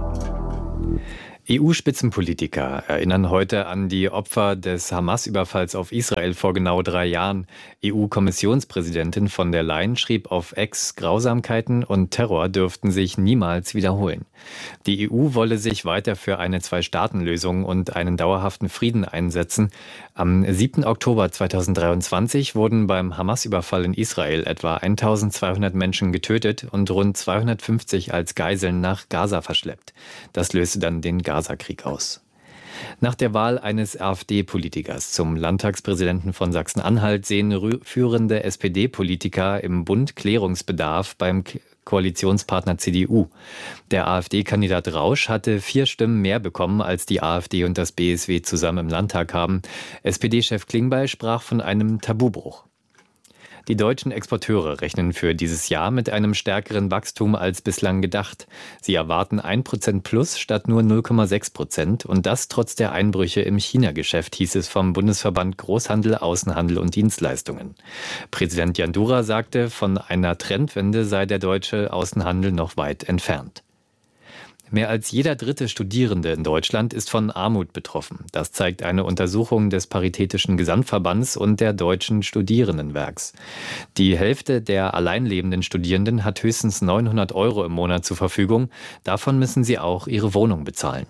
Speaker 13: E U-Spitzenpolitiker erinnern heute an die Opfer des Hamas-Überfalls auf Israel vor genau drei Jahren. E U-Kommissionspräsidentin von der Leyen schrieb auf X, Grausamkeiten und Terror dürften sich niemals wiederholen. Die E U wolle sich weiter für eine Zwei-Staaten-Lösung und einen dauerhaften Frieden einsetzen. Am siebten Oktober zweitausenddreiundzwanzig wurden beim Hamas-Überfall in Israel etwa eintausendzweihundert Menschen getötet und rund zweihundertfünfzig als Geiseln nach Gaza verschleppt. Das löste dann den Gaza-Krieg aus. Nach der Wahl eines AfD-Politikers zum Landtagspräsidenten von Sachsen-Anhalt sehen führende S P D-Politiker im Bund Klärungsbedarf beim Koalitionspartner C D U. Der AfD-Kandidat Rausch hatte vier Stimmen mehr bekommen, als die AfD und das B S W zusammen im Landtag haben. S P D-Chef Klingbeil sprach von einem Tabubruch. Die deutschen Exporteure rechnen für dieses Jahr mit einem stärkeren Wachstum als bislang gedacht. Sie erwarten ein Prozent plus statt nur null Komma sechs Prozent und das trotz der Einbrüche im China-Geschäft, hieß es vom Bundesverband Großhandel, Außenhandel und Dienstleistungen. Präsident Jandura sagte, von einer Trendwende sei der deutsche Außenhandel noch weit entfernt. Mehr als jeder dritte Studierende in Deutschland ist von Armut betroffen. Das zeigt eine Untersuchung des Paritätischen Gesamtverbands und der Deutschen Studierendenwerks. Die Hälfte der alleinlebenden Studierenden hat höchstens neunhundert Euro im Monat zur Verfügung. Davon müssen sie auch ihre Wohnung bezahlen.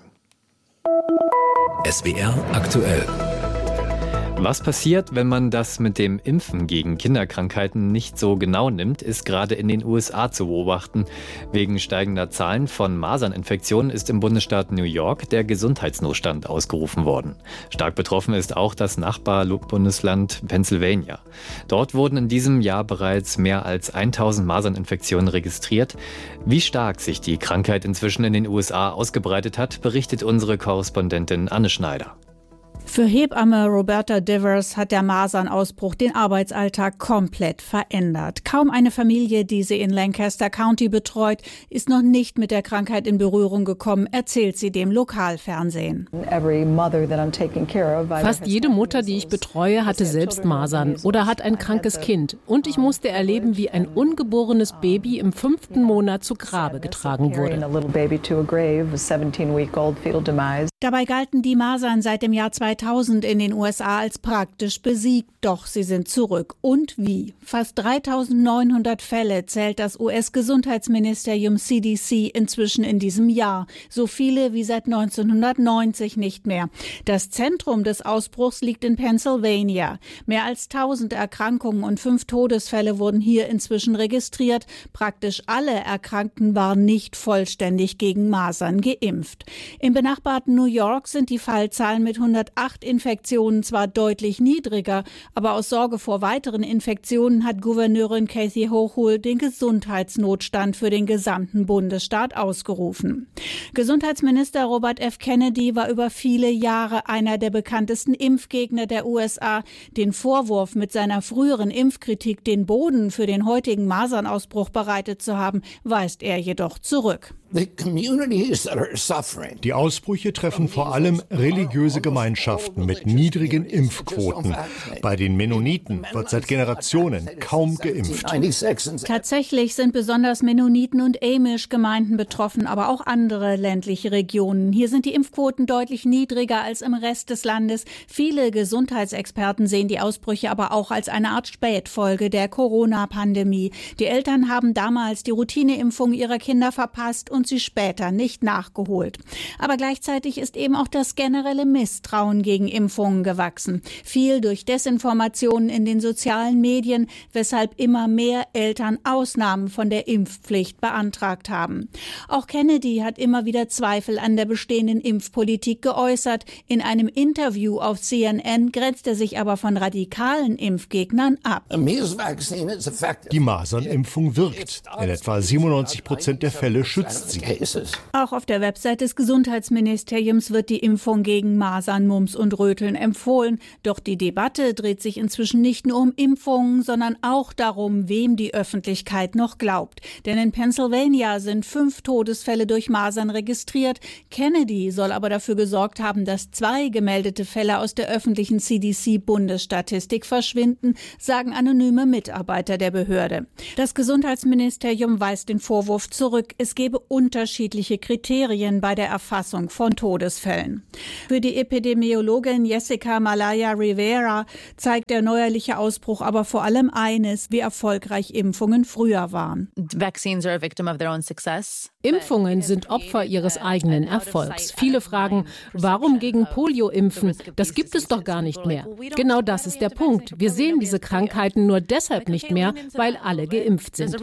Speaker 12: S W R aktuell.
Speaker 13: Was passiert, wenn man das mit dem Impfen gegen Kinderkrankheiten nicht so genau nimmt, ist gerade in den U S A zu beobachten. Wegen steigender Zahlen von Maserninfektionen ist im Bundesstaat New York der Gesundheitsnotstand ausgerufen worden. Stark betroffen ist auch das Nachbarbundesland Pennsylvania. Dort wurden in diesem Jahr bereits mehr als tausend Maserninfektionen registriert. Wie stark sich die Krankheit inzwischen in den U S A ausgebreitet hat, berichtet unsere Korrespondentin Anne Schneider.
Speaker 3: Für Hebamme Roberta Divers hat der Masernausbruch den Arbeitsalltag komplett verändert. Kaum eine Familie, die sie in Lancaster County betreut, ist noch nicht mit der Krankheit in Berührung gekommen, erzählt sie dem Lokalfernsehen.
Speaker 4: Fast jede Mutter, die ich betreue, hatte selbst Masern oder hat ein krankes Kind. Und ich musste erleben, wie ein ungeborenes Baby im fünften Monat zu Grabe getragen wurde.
Speaker 3: Dabei galten die Masern seit dem Jahr zweitausend in den U S A als praktisch besiegt, doch sie sind zurück. Und wie? Fast dreitausendneunhundert Fälle zählt das U S-Gesundheitsministerium C D C inzwischen in diesem Jahr. So viele wie seit neunzehnhundertneunzig nicht mehr. Das Zentrum des Ausbruchs liegt in Pennsylvania. Mehr als tausend Erkrankungen und fünf Todesfälle wurden hier inzwischen registriert. Praktisch alle Erkrankten waren nicht vollständig gegen Masern geimpft. Im benachbarten New York sind die Fallzahlen mit hundertacht Infektionen zwar deutlich niedriger, aber aus Sorge vor weiteren Infektionen hat Gouverneurin Kathy Hochul den Gesundheitsnotstand für den gesamten Bundesstaat ausgerufen. Gesundheitsminister Robert F. Kennedy war über viele Jahre einer der bekanntesten Impfgegner der U S A. Den Vorwurf, mit seiner früheren Impfkritik den Boden für den heutigen Masernausbruch bereitet zu haben, weist er jedoch zurück.
Speaker 1: Die Ausbrüche treffen vor allem religiöse Gemeinschaften mit niedrigen Impfquoten. Bei den Mennoniten wird seit Generationen kaum geimpft.
Speaker 3: Tatsächlich sind besonders Mennoniten und Amish-Gemeinden betroffen, aber auch andere ländliche Regionen. Hier sind die Impfquoten deutlich niedriger als im Rest des Landes. Viele Gesundheitsexperten sehen die Ausbrüche aber auch als eine Art Spätfolge der Corona-Pandemie. Die Eltern haben damals die Routineimpfung ihrer Kinder verpasst und sie später nicht nachgeholt. Aber gleichzeitig ist eben auch das generelle Misstrauen gegen Impfungen gewachsen. Viel durch Desinformationen in den sozialen Medien, weshalb immer mehr Eltern Ausnahmen von der Impfpflicht beantragt haben. Auch Kennedy hat immer wieder Zweifel an der bestehenden Impfpolitik geäußert. In einem Interview auf C N N grenzt er sich aber von radikalen Impfgegnern ab.
Speaker 1: Die Masernimpfung wirkt. In etwa siebenundneunzig Prozent der Fälle schützt sie.
Speaker 3: Auch auf der Website des Gesundheitsministeriums wird die Impfung gegen Masern, Mumps und Röteln empfohlen. Doch die Debatte dreht sich inzwischen nicht nur um Impfungen, sondern auch darum, wem die Öffentlichkeit noch glaubt. Denn in Pennsylvania sind fünf Todesfälle durch Masern registriert. Kennedy soll aber dafür gesorgt haben, dass zwei gemeldete Fälle aus der öffentlichen C D C-Bundesstatistik verschwinden, sagen anonyme Mitarbeiter der Behörde. Das Gesundheitsministerium weist den Vorwurf zurück, es gebe unterschiedliche Kriterien bei der Erfassung von Todesfällen. Für die Epidemiologin Jessica Malaya Rivera zeigt der neuerliche Ausbruch aber vor allem eines, wie erfolgreich Impfungen früher waren.
Speaker 4: Impfungen sind Opfer ihres eigenen Erfolgs. Viele fragen, warum gegen Polio impfen? Das gibt es doch gar nicht mehr. Genau das ist der Punkt. Wir sehen diese Krankheiten nur deshalb nicht mehr, weil alle geimpft sind.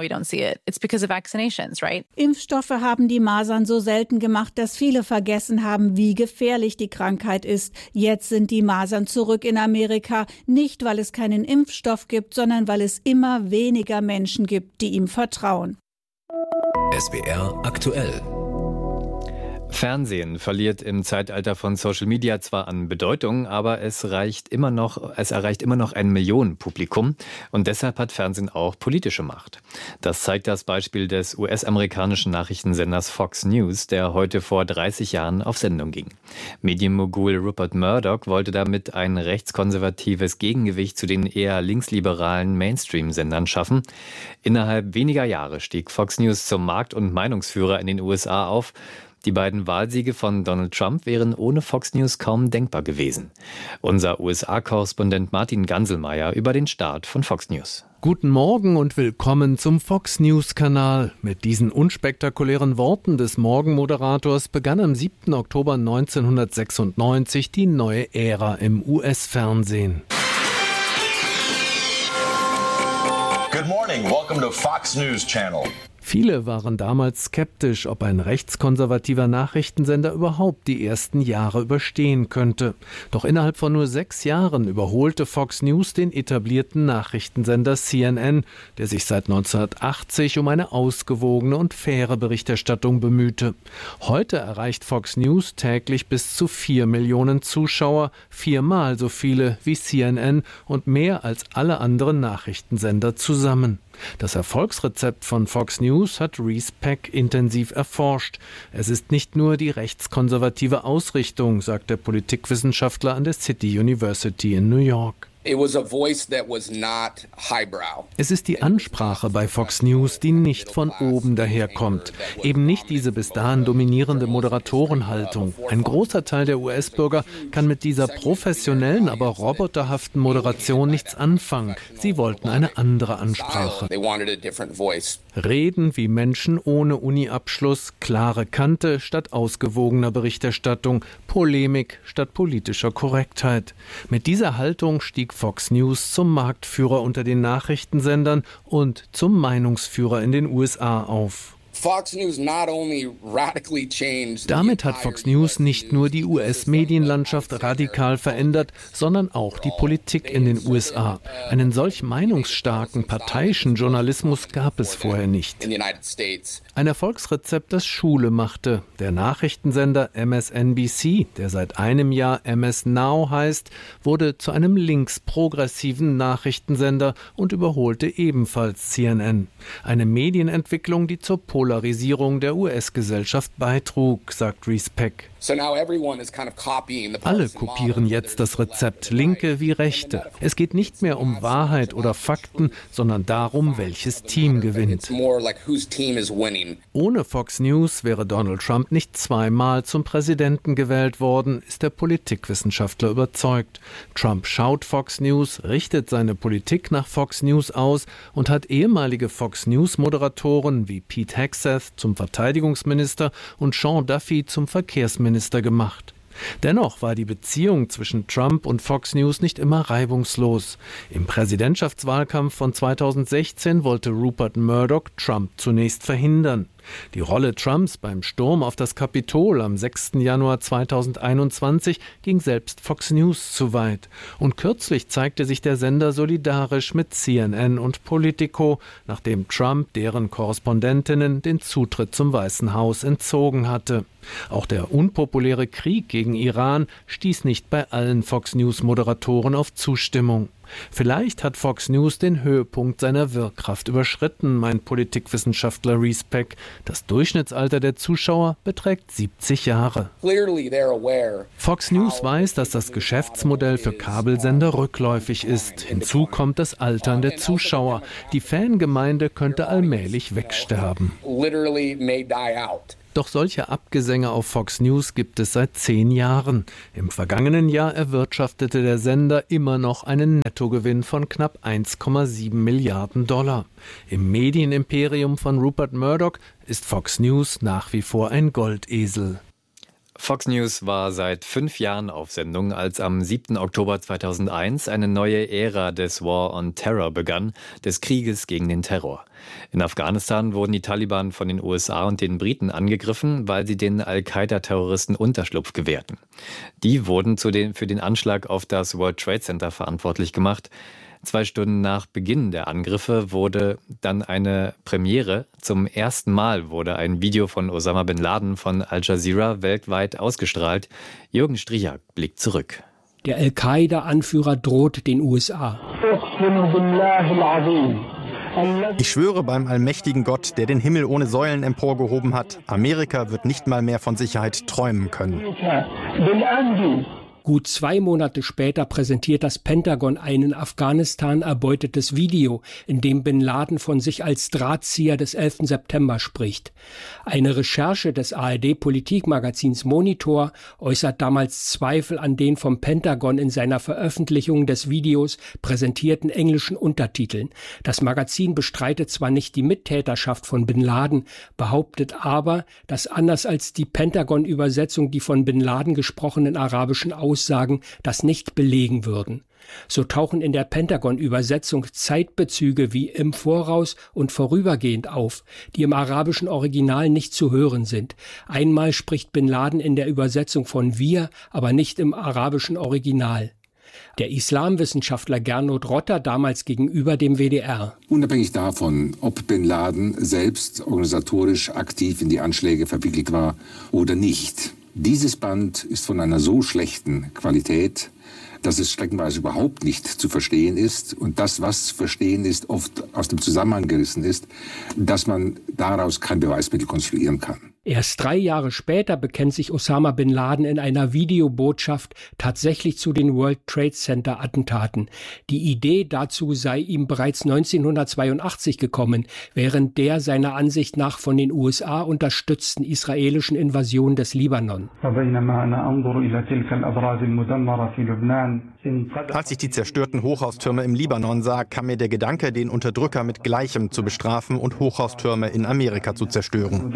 Speaker 3: Impfstoffe haben die Masern so selten gemacht, dass viele vergessen haben, wie gefährlich die Krankheit ist. Jetzt sind die Masern zurück in Amerika, nicht weil es keinen Impfstoff gibt, sondern weil es immer weniger Menschen gibt, die ihm vertrauen.
Speaker 12: S W R aktuell.
Speaker 13: Fernsehen verliert im Zeitalter von Social Media zwar an Bedeutung, aber es reicht immer noch, es erreicht immer noch ein Millionenpublikum und deshalb hat Fernsehen auch politische Macht. Das zeigt das Beispiel des U S-amerikanischen Nachrichtensenders Fox News, der heute vor dreißig Jahren auf Sendung ging. Medienmogul Rupert Murdoch wollte damit ein rechtskonservatives Gegengewicht zu den eher linksliberalen Mainstream-Sendern schaffen. Innerhalb weniger Jahre stieg Fox News zum Markt- und Meinungsführer in den U S A auf. Die beiden Wahlsiege von Donald Trump wären ohne Fox News kaum denkbar gewesen. Unser U S A-Korrespondent Martin Ganselmeier über den Start von Fox News.
Speaker 5: Guten Morgen und willkommen zum Fox News-Kanal. Mit diesen unspektakulären Worten des Morgenmoderators begann am siebten Oktober neunzehnhundertsechsundneunzig die neue Ära im U S-Fernsehen.
Speaker 6: Good morning, welcome to Fox News Channel.
Speaker 5: Viele waren damals skeptisch, ob ein rechtskonservativer Nachrichtensender überhaupt die ersten Jahre überstehen könnte. Doch innerhalb von nur sechs Jahren überholte Fox News den etablierten Nachrichtensender C N N, der sich seit neunzehnhundertachtzig um eine ausgewogene und faire Berichterstattung bemühte. Heute erreicht Fox News täglich bis zu vier Millionen Zuschauer, viermal so viele wie C N N und mehr als alle anderen Nachrichtensender zusammen. Das Erfolgsrezept von Fox News hat Reese Peck intensiv erforscht. Es ist nicht nur die rechtskonservative Ausrichtung, sagt der Politikwissenschaftler an der City University in New York. Es ist die Ansprache bei Fox News, die nicht von oben daherkommt. Eben nicht diese bis dahin dominierende Moderatorenhaltung. Ein großer Teil der U S-Bürger kann mit dieser professionellen, aber roboterhaften Moderation nichts anfangen. Sie wollten eine andere Ansprache. Reden wie Menschen ohne Uni-Abschluss, klare Kante statt ausgewogener Berichterstattung, Polemik statt politischer Korrektheit. Mit dieser Haltung stieg Fox News zum Marktführer unter den Nachrichtensendern und zum Meinungsführer in den U S A auf. Damit hat Fox News nicht nur die U S-Medienlandschaft radikal verändert, sondern auch die Politik in den U S A. Einen solch meinungsstarken, parteiischen Journalismus gab es vorher nicht. Ein Erfolgsrezept, das Schule machte. Der Nachrichtensender M S N B C, der seit einem Jahr M S Now heißt, wurde zu einem linksprogressiven Nachrichtensender und überholte ebenfalls C N N. Eine Medienentwicklung, die zur Polarisierung Polarisierung der U S-Gesellschaft beitrug, sagt Reese Peck. Alle kopieren jetzt das Rezept, Linke wie Rechte. Es geht nicht mehr um Wahrheit oder Fakten, sondern darum, welches Team gewinnt. Ohne Fox News wäre Donald Trump nicht zweimal zum Präsidenten gewählt worden, ist der Politikwissenschaftler überzeugt. Trump schaut Fox News, richtet seine Politik nach Fox News aus und hat ehemalige Fox News-Moderatoren wie Pete Hegseth zum Verteidigungsminister und Sean Duffy zum Verkehrsminister gemacht. Dennoch war die Beziehung zwischen Trump und Fox News nicht immer reibungslos. Im Präsidentschaftswahlkampf von zweitausendsechzehn wollte Rupert Murdoch Trump zunächst verhindern. Die Rolle Trumps beim Sturm auf das Kapitol am sechsten Januar zweitausendeinundzwanzig ging selbst Fox News zu weit. Und kürzlich zeigte sich der Sender solidarisch mit C N N und Politico, nachdem Trump deren Korrespondentinnen den Zutritt zum Weißen Haus entzogen hatte. Auch der unpopuläre Krieg gegen Iran stieß nicht bei allen Fox News-Moderatoren auf Zustimmung. Vielleicht hat Fox News den Höhepunkt seiner Wirkkraft überschritten, meint Politikwissenschaftler Reese Peck. Das Durchschnittsalter der Zuschauer beträgt siebzig Jahre. Fox News weiß, dass das Geschäftsmodell für Kabelsender rückläufig ist. Hinzu kommt das Altern der Zuschauer. Die Fangemeinde könnte allmählich wegsterben. Doch solche Abgesänge auf Fox News gibt es seit zehn Jahren. Im vergangenen Jahr erwirtschaftete der Sender immer noch einen Nettogewinn von knapp eins Komma sieben Milliarden Dollar. Im Medienimperium von Rupert Murdoch ist Fox News nach wie vor ein Goldesel.
Speaker 13: Fox News war seit fünf Jahren auf Sendung, als am siebten Oktober zweitausendeins eine neue Ära des War on Terror begann, des Krieges gegen den Terror. In Afghanistan wurden die Taliban von den U S A und den Briten angegriffen, weil sie den Al-Qaida-Terroristen Unterschlupf gewährten. Die wurden zu den, für den Anschlag auf das World Trade Center verantwortlich gemacht. Zwei Stunden nach Beginn der Angriffe wurde dann eine Premiere. Zum ersten Mal wurde ein Video von Osama bin Laden von Al Jazeera weltweit ausgestrahlt. Jürgen Strichak blickt zurück.
Speaker 7: Der Al-Qaida-Anführer droht den U S A.
Speaker 8: Ich schwöre beim allmächtigen Gott, der den Himmel ohne Säulen emporgehoben hat, Amerika wird nicht mal mehr von Sicherheit träumen können.
Speaker 7: Gut zwei Monate später präsentiert das Pentagon ein in Afghanistan erbeutetes Video, in dem Bin Laden von sich als Drahtzieher des elften September spricht. Eine Recherche des A R D-Politikmagazins Monitor äußert damals Zweifel an den vom Pentagon in seiner Veröffentlichung des Videos präsentierten englischen Untertiteln. Das Magazin bestreitet zwar nicht die Mittäterschaft von Bin Laden, behauptet aber, dass anders als die Pentagon-Übersetzung die von Bin Laden gesprochenen arabischen Aussagen das nicht belegen würden. So tauchen in der Pentagon-Übersetzung Zeitbezüge wie im Voraus und vorübergehend auf, die im arabischen Original nicht zu hören sind. Einmal spricht Bin Laden in der Übersetzung von wir, aber nicht im arabischen Original. Der Islamwissenschaftler Gernot Rotter damals gegenüber dem W D R.
Speaker 9: Unabhängig davon, ob Bin Laden selbst organisatorisch aktiv in die Anschläge verwickelt war oder nicht, dieses Band ist von einer so schlechten Qualität, dass es streckenweise überhaupt nicht zu verstehen ist und das, was zu verstehen ist, oft aus dem Zusammenhang gerissen ist, dass man daraus kein Beweismittel konstruieren kann.
Speaker 7: Erst drei Jahre später bekennt sich Osama bin Laden in einer Videobotschaft tatsächlich zu den World Trade Center Attentaten. Die Idee dazu sei ihm bereits neunzehnhundertzweiundachtzig gekommen, während der seiner Ansicht nach von den U S A unterstützten israelischen Invasion des Libanon.
Speaker 8: Als ich die zerstörten Hochhaustürme im Libanon sah, kam mir der Gedanke, den Unterdrücker mit Gleichem zu bestrafen und Hochhaustürme in Amerika zu zerstören.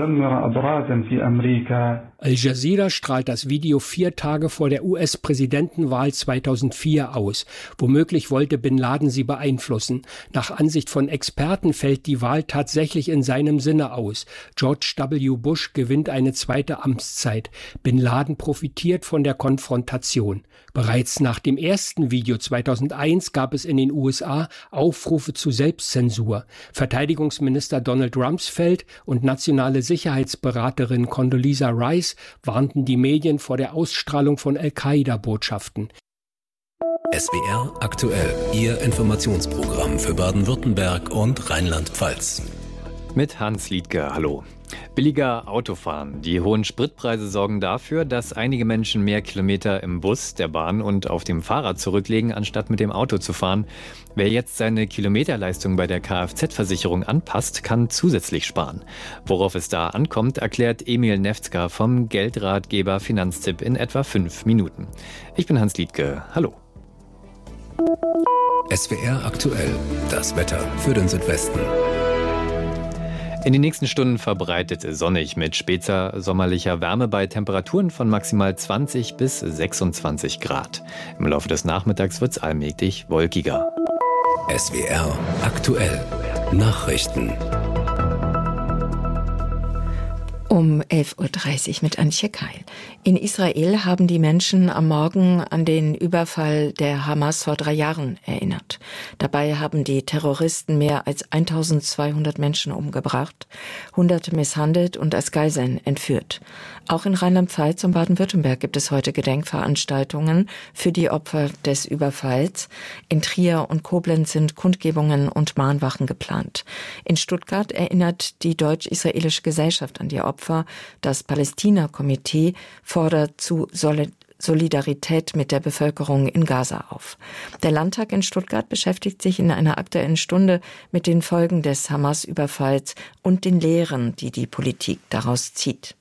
Speaker 7: Al Jazeera strahlt das Video vier Tage vor der U S-Präsidentenwahl zweitausendvier aus. Womöglich wollte Bin Laden sie beeinflussen. Nach Ansicht von Experten fällt die Wahl tatsächlich in seinem Sinne aus. George W. Bush gewinnt eine zweite Amtszeit. Bin Laden profitiert von der Konfrontation. Bereits nach dem ersten Video zweitausendeins gab es in den U S A Aufrufe zu Selbstzensur. Verteidigungsminister Donald Rumsfeld und nationale Sicherheitsberaterin Condoleezza Rice warnten die Medien vor der Ausstrahlung von Al-Qaida-Botschaften.
Speaker 12: S W R aktuell, Ihr Informationsprogramm für Baden-Württemberg und Rheinland-Pfalz.
Speaker 13: Mit Hans Liedke, hallo. Billiger Autofahren. Die hohen Spritpreise sorgen dafür, dass einige Menschen mehr Kilometer im Bus, der Bahn und auf dem Fahrrad zurücklegen, anstatt mit dem Auto zu fahren. Wer jetzt seine Kilometerleistung bei der Kfz-Versicherung anpasst, kann zusätzlich sparen. Worauf es da ankommt, erklärt Emil Nefzger vom Geldratgeber Finanztipp in etwa fünf Minuten. Ich bin Hans Liedke, hallo.
Speaker 12: S W R aktuell, das Wetter für den Südwesten.
Speaker 13: In den nächsten Stunden verbreitet sonnig mit später sommerlicher Wärme bei Temperaturen von maximal zwanzig bis sechsundzwanzig Grad. Im Laufe des Nachmittags wird es allmählich wolkiger.
Speaker 12: S W R aktuell, Nachrichten.
Speaker 10: Um elf Uhr dreißig mit Antje Keil. In Israel haben die Menschen am Morgen an den Überfall der Hamas vor drei Jahren erinnert. Dabei haben die Terroristen mehr als eintausendzweihundert Menschen umgebracht, Hunderte misshandelt und als Geiseln entführt. Auch in Rheinland-Pfalz und Baden-Württemberg gibt es heute Gedenkveranstaltungen für die Opfer des Überfalls. In Trier und Koblenz sind Kundgebungen und Mahnwachen geplant. In Stuttgart erinnert die Deutsch-Israelische Gesellschaft an die Opfer. Das Palästina-Komitee fordert zu Solidarität mit der Bevölkerung in Gaza auf. Der Landtag in Stuttgart beschäftigt sich in einer Aktuellen Stunde mit den Folgen des Hamas-Überfalls und den Lehren, die die Politik daraus zieht.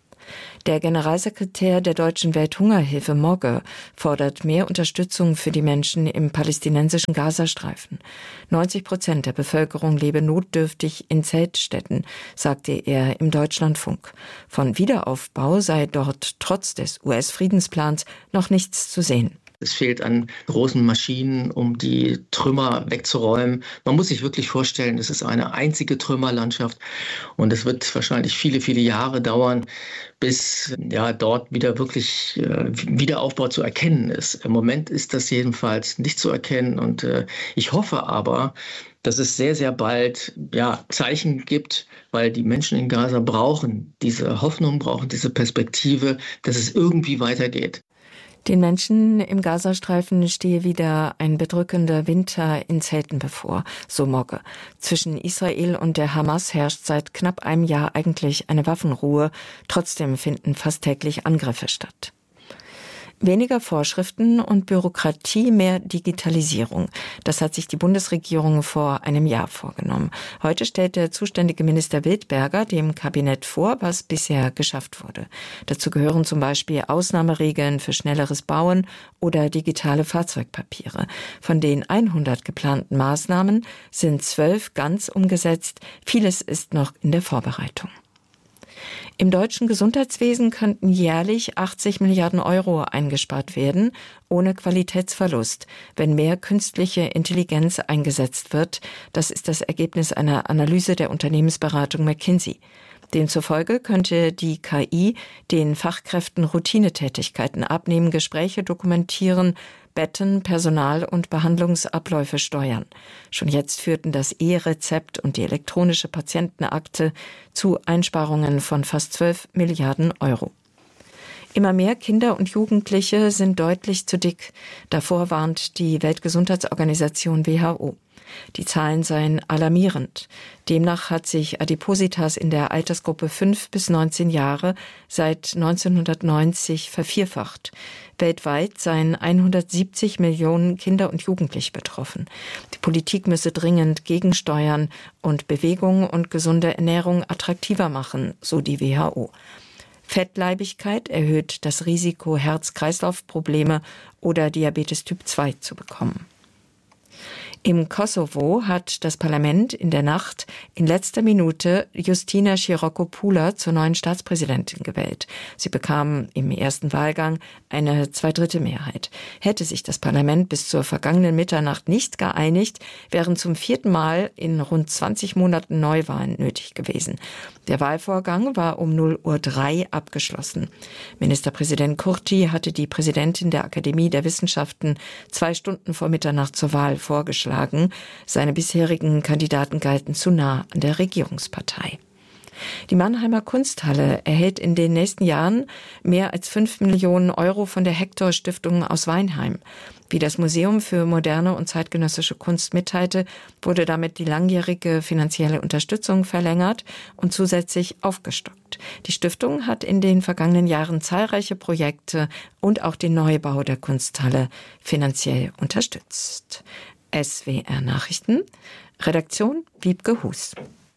Speaker 10: Der Generalsekretär der Deutschen Welthungerhilfe Mogge fordert mehr Unterstützung für die Menschen im palästinensischen Gazastreifen. neunzig Prozent der Bevölkerung lebe notdürftig in Zeltstätten, sagte er im Deutschlandfunk. Von Wiederaufbau sei dort trotz des U S-Friedensplans noch nichts zu sehen.
Speaker 11: Es fehlt an großen Maschinen, um die Trümmer wegzuräumen. Man muss sich wirklich vorstellen, es ist eine einzige Trümmerlandschaft und es wird wahrscheinlich viele, viele Jahre dauern, bis ja dort wieder wirklich äh, Wiederaufbau zu erkennen ist. Im Moment ist das jedenfalls nicht zu erkennen und äh, ich hoffe aber, dass es sehr, sehr bald ja, Zeichen gibt, weil die Menschen in Gaza brauchen diese Hoffnung, brauchen diese Perspektive, dass es irgendwie weitergeht.
Speaker 10: Den Menschen im Gazastreifen stehe wieder ein bedrückender Winter in Zelten bevor, so Mogge. Zwischen Israel und der Hamas herrscht seit knapp einem Jahr eigentlich eine Waffenruhe. Trotzdem finden fast täglich Angriffe statt. Weniger Vorschriften und Bürokratie, mehr Digitalisierung. Das hat sich die Bundesregierung vor einem Jahr vorgenommen. Heute stellt der zuständige Minister Wildberger dem Kabinett vor, was bisher geschafft wurde. Dazu gehören zum Beispiel Ausnahmeregeln für schnelleres Bauen oder digitale Fahrzeugpapiere. Von den hundert geplanten Maßnahmen sind zwölf ganz umgesetzt. Vieles ist noch in der Vorbereitung. Im deutschen Gesundheitswesen könnten jährlich achtzig Milliarden Euro eingespart werden, ohne Qualitätsverlust, wenn mehr künstliche Intelligenz eingesetzt wird. Das ist das Ergebnis einer Analyse der Unternehmensberatung McKinsey. Demzufolge könnte die K I den Fachkräften Routinetätigkeiten abnehmen, Gespräche dokumentieren, Betten, Personal und Behandlungsabläufe steuern. Schon jetzt führten das E-Rezept und die elektronische Patientenakte zu Einsparungen von fast zwölf Milliarden Euro. Immer mehr Kinder und Jugendliche sind deutlich zu dick. Davor warnt die Weltgesundheitsorganisation W H O. Die Zahlen seien alarmierend. Demnach hat sich Adipositas in der Altersgruppe fünf bis neunzehn Jahre seit neunzehnhundertneunzig vervierfacht. Weltweit seien hundertsiebzig Millionen Kinder und Jugendliche betroffen. Die Politik müsse dringend gegensteuern und Bewegung und gesunde Ernährung attraktiver machen, so die W H O. Fettleibigkeit erhöht das Risiko, Herz-Kreislauf-Probleme oder Diabetes Typ zwei zu bekommen. Im Kosovo hat das Parlament in der Nacht in letzter Minute Justina Chirokopula zur neuen Staatspräsidentin gewählt. Sie bekam im ersten Wahlgang eine Zweidrittelmehrheit. Hätte sich das Parlament bis zur vergangenen Mitternacht nicht geeinigt, wären zum vierten Mal in rund zwanzig Monaten Neuwahlen nötig gewesen. Der Wahlvorgang war um null Uhr drei abgeschlossen. Ministerpräsident Kurti hatte die Präsidentin der Akademie der Wissenschaften zwei Stunden vor Mitternacht zur Wahl vorgeschlagen. Seine bisherigen Kandidaten galten zu nah an der Regierungspartei. Die Mannheimer Kunsthalle erhält in den nächsten Jahren mehr als fünf Millionen Euro von der Hector Stiftung aus Weinheim. Wie das Museum für moderne und zeitgenössische Kunst mitteilte, wurde damit die langjährige finanzielle Unterstützung verlängert und zusätzlich aufgestockt. Die Stiftung hat in den vergangenen Jahren zahlreiche Projekte und auch den Neubau der Kunsthalle finanziell unterstützt. S W R Nachrichten, Redaktion Wiebke Hus.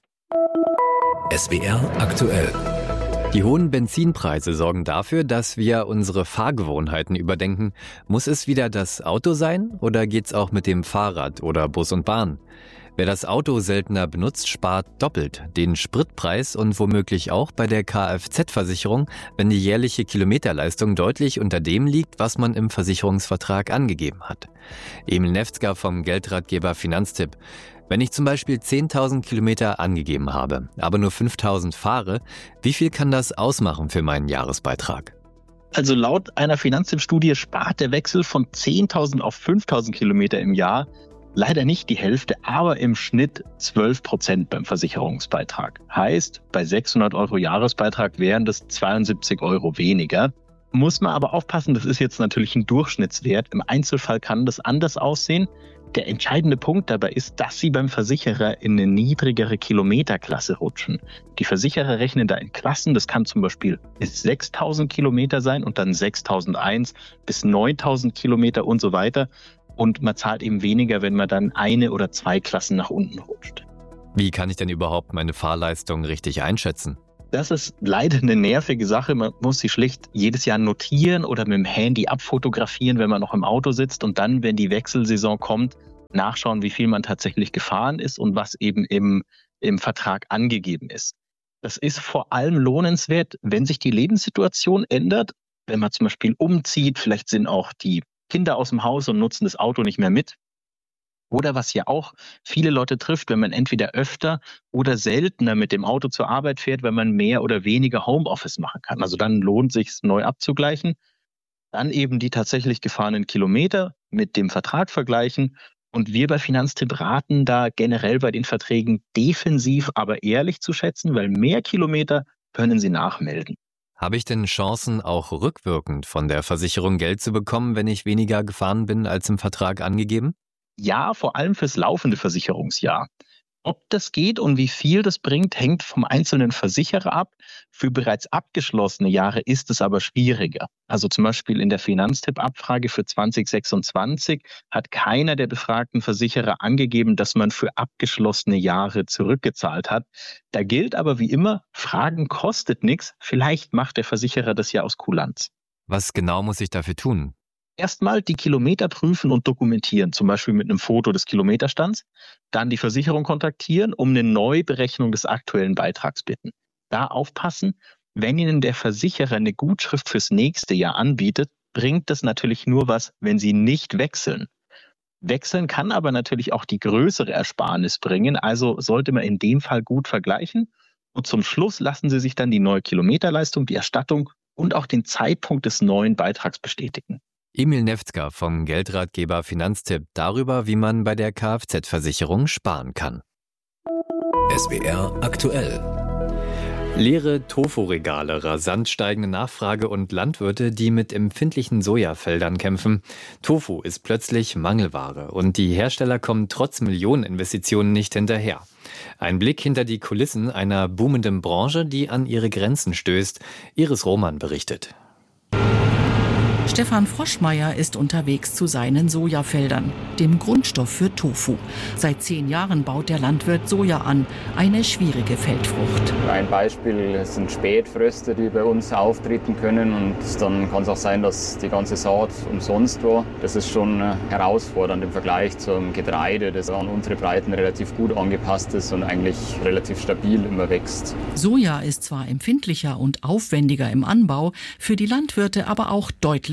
Speaker 12: S W R aktuell.
Speaker 13: Die hohen Benzinpreise sorgen dafür, dass wir unsere Fahrgewohnheiten überdenken. Muss es wieder das Auto sein oder geht's auch mit dem Fahrrad oder Bus und Bahn? Wer das Auto seltener benutzt, spart doppelt den Spritpreis und womöglich auch bei der Kfz-Versicherung, wenn die jährliche Kilometerleistung deutlich unter dem liegt, was man im Versicherungsvertrag angegeben hat. Emil Nefzger vom Geldratgeber Finanztipp. Wenn ich zum Beispiel zehntausend Kilometer angegeben habe, aber nur fünftausend fahre, wie viel kann das ausmachen für meinen Jahresbeitrag?
Speaker 14: Also laut einer Finanztipp-Studie spart der Wechsel von zehntausend auf fünftausend Kilometer im Jahr leider nicht die Hälfte, aber im Schnitt zwölf Prozent beim Versicherungsbeitrag. Heißt, bei sechshundert Euro Jahresbeitrag wären das zweiundsiebzig Euro weniger. Muss man aber aufpassen, das ist jetzt natürlich ein Durchschnittswert. Im Einzelfall kann das anders aussehen. Der entscheidende Punkt dabei ist, dass Sie beim Versicherer in eine niedrigere Kilometerklasse rutschen. Die Versicherer rechnen da in Klassen, das kann zum Beispiel bis sechstausend Kilometer sein und dann sechstausendeins bis neuntausend Kilometer und so weiter. Und man zahlt eben weniger, wenn man dann eine oder zwei Klassen nach unten rutscht.
Speaker 13: Wie kann ich denn überhaupt meine Fahrleistung richtig einschätzen?
Speaker 14: Das ist leider eine nervige Sache. Man muss sie schlicht jedes Jahr notieren oder mit dem Handy abfotografieren, wenn man noch im Auto sitzt und dann, wenn die Wechselsaison kommt, nachschauen, wie viel man tatsächlich gefahren ist und was eben im, im Vertrag angegeben ist. Das ist vor allem lohnenswert, wenn sich die Lebenssituation ändert, wenn man zum Beispiel umzieht, vielleicht sind auch die Kinder aus dem Haus und nutzen das Auto nicht mehr mit. Oder was ja auch viele Leute trifft, wenn man entweder öfter oder seltener mit dem Auto zur Arbeit fährt, wenn man mehr oder weniger Homeoffice machen kann. Also dann lohnt es sich, neu abzugleichen. Dann eben die tatsächlich gefahrenen Kilometer mit dem Vertrag vergleichen. Und wir bei Finanztipp raten da generell bei den Verträgen defensiv, aber ehrlich zu schätzen, weil mehr Kilometer können Sie nachmelden.
Speaker 13: Habe ich denn Chancen, auch rückwirkend von der Versicherung Geld zu bekommen, wenn ich weniger gefahren bin als im Vertrag angegeben?
Speaker 14: Ja, vor allem fürs laufende Versicherungsjahr. Ob das geht und wie viel das bringt, hängt vom einzelnen Versicherer ab. Für bereits abgeschlossene Jahre ist es aber schwieriger. Also zum Beispiel in der Finanztipp-Abfrage für zwanzig sechsundzwanzig hat keiner der befragten Versicherer angegeben, dass man für abgeschlossene Jahre zurückgezahlt hat. Da gilt aber wie immer, Fragen kostet nichts. Vielleicht macht der Versicherer das ja aus Kulanz.
Speaker 13: Was genau muss ich dafür tun?
Speaker 14: Erstmal die Kilometer prüfen und dokumentieren, zum Beispiel mit einem Foto des Kilometerstands. Dann die Versicherung kontaktieren, um eine Neuberechnung des aktuellen Beitrags bitten. Da aufpassen, wenn Ihnen der Versicherer eine Gutschrift fürs nächste Jahr anbietet, bringt das natürlich nur was, wenn Sie nicht wechseln. Wechseln kann aber natürlich auch die größere Ersparnis bringen, also sollte man in dem Fall gut vergleichen. Und zum Schluss lassen Sie sich dann die neue Kilometerleistung, die Erstattung und auch den Zeitpunkt des neuen Beitrags bestätigen.
Speaker 13: Emil Nefzger vom Geldratgeber Finanztipp darüber, wie man bei der Kfz-Versicherung sparen kann.
Speaker 12: S W R aktuell.
Speaker 13: Leere Tofu-Regale, rasant steigende Nachfrage und Landwirte, die mit empfindlichen Sojafeldern kämpfen. Tofu ist plötzlich Mangelware und die Hersteller kommen trotz Millioneninvestitionen nicht hinterher. Ein Blick hinter die Kulissen einer boomenden Branche, die an ihre Grenzen stößt. Iris Roman berichtet.
Speaker 16: Stefan Froschmeier ist unterwegs zu seinen Sojafeldern, dem Grundstoff für Tofu. Seit zehn Jahren baut der Landwirt Soja an, eine schwierige Feldfrucht.
Speaker 17: Ein Beispiel sind Spätfröste, die bei uns auftreten können. Und dann kann es auch sein, dass die ganze Saat umsonst war. Das ist schon herausfordernd im Vergleich zum Getreide, das an unsere Breiten relativ gut angepasst ist und eigentlich relativ stabil immer wächst.
Speaker 16: Soja ist zwar empfindlicher und aufwendiger im Anbau, für die Landwirte aber auch deutlich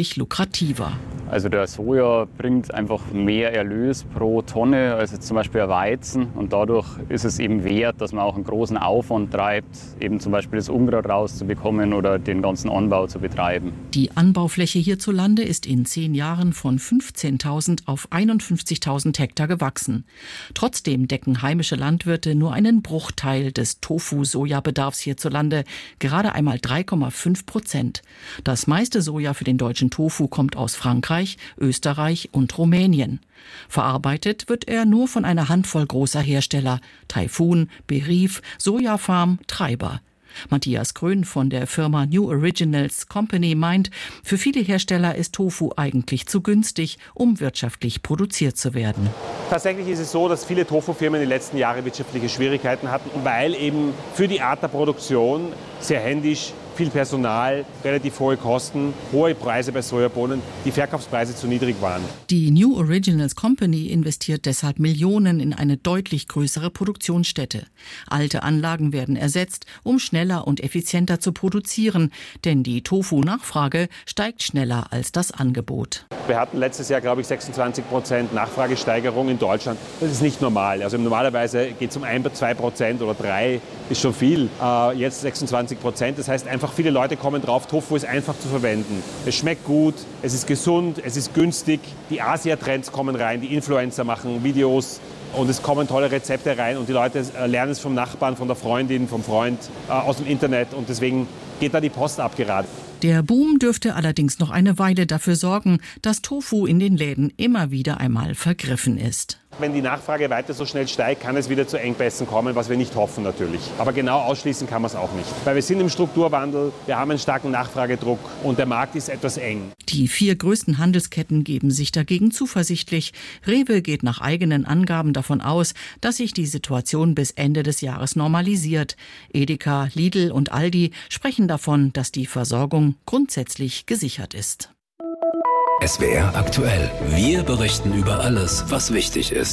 Speaker 16: wirtschaftlich lukrativer.
Speaker 17: Also der Soja bringt einfach mehr Erlös pro Tonne als jetzt zum Beispiel ein Weizen. Und dadurch ist es eben wert, dass man auch einen großen Aufwand treibt, eben zum Beispiel das Unkraut rauszubekommen oder den ganzen Anbau zu betreiben.
Speaker 16: Die Anbaufläche hierzulande ist in zehn Jahren von fünfzehntausend auf einundfünfzigtausend Hektar gewachsen. Trotzdem decken heimische Landwirte nur einen Bruchteil des Tofu-Sojabedarfs hierzulande, gerade einmal drei Komma fünf Prozent. Das meiste Soja für den deutschen Tofu kommt aus Frankreich, Österreich und Rumänien. Verarbeitet wird er nur von einer Handvoll großer Hersteller: Taifun, Berif, Sojafarm, Treiber. Matthias Grön von der Firma New Originals Company meint, für viele Hersteller ist Tofu eigentlich zu günstig, um wirtschaftlich produziert zu werden.
Speaker 18: Tatsächlich ist es so, dass viele Tofu-Firmen in den letzten Jahren wirtschaftliche Schwierigkeiten hatten, weil eben für die Art der Produktion sehr händisch, viel Personal, relativ hohe Kosten, hohe Preise bei Sojabohnen, die Verkaufspreise zu niedrig waren.
Speaker 16: Die New Originals Company investiert deshalb Millionen in eine deutlich größere Produktionsstätte. Alte Anlagen werden ersetzt, um schneller und effizienter zu produzieren, denn die Tofu-Nachfrage steigt schneller als das Angebot.
Speaker 18: Wir hatten letztes Jahr, glaube ich, sechsundzwanzig Prozent Nachfragesteigerung in Deutschland. Das ist nicht normal. Also normalerweise geht es um ein, zwei Prozent oder drei, ist schon viel. Äh, jetzt sechsundzwanzig Prozent. Das heißt einfach, viele Leute kommen drauf, Tofu ist einfach zu verwenden. Es schmeckt gut, es ist gesund, es ist günstig. Die Asia-Trends kommen rein, die Influencer machen Videos und es kommen tolle Rezepte rein und die Leute lernen es vom Nachbarn, von der Freundin, vom Freund, äh, aus dem Internet und deswegen geht da die Post ab gerade.
Speaker 16: Der Boom dürfte allerdings noch eine Weile dafür sorgen, dass Tofu in den Läden immer wieder einmal vergriffen ist.
Speaker 18: Wenn die Nachfrage weiter so schnell steigt, kann es wieder zu Engpässen kommen, was wir nicht hoffen natürlich. Aber genau ausschließen kann man es auch nicht. Weil wir sind im Strukturwandel, wir haben einen starken Nachfragedruck und der Markt ist etwas eng.
Speaker 16: Die vier größten Handelsketten geben sich dagegen zuversichtlich. Rewe geht nach eigenen Angaben davon aus, dass sich die Situation bis Ende des Jahres normalisiert. Edeka, Lidl und Aldi sprechen davon, dass die Versorgung grundsätzlich gesichert ist.
Speaker 12: S W R aktuell. Wir berichten über alles, was wichtig ist.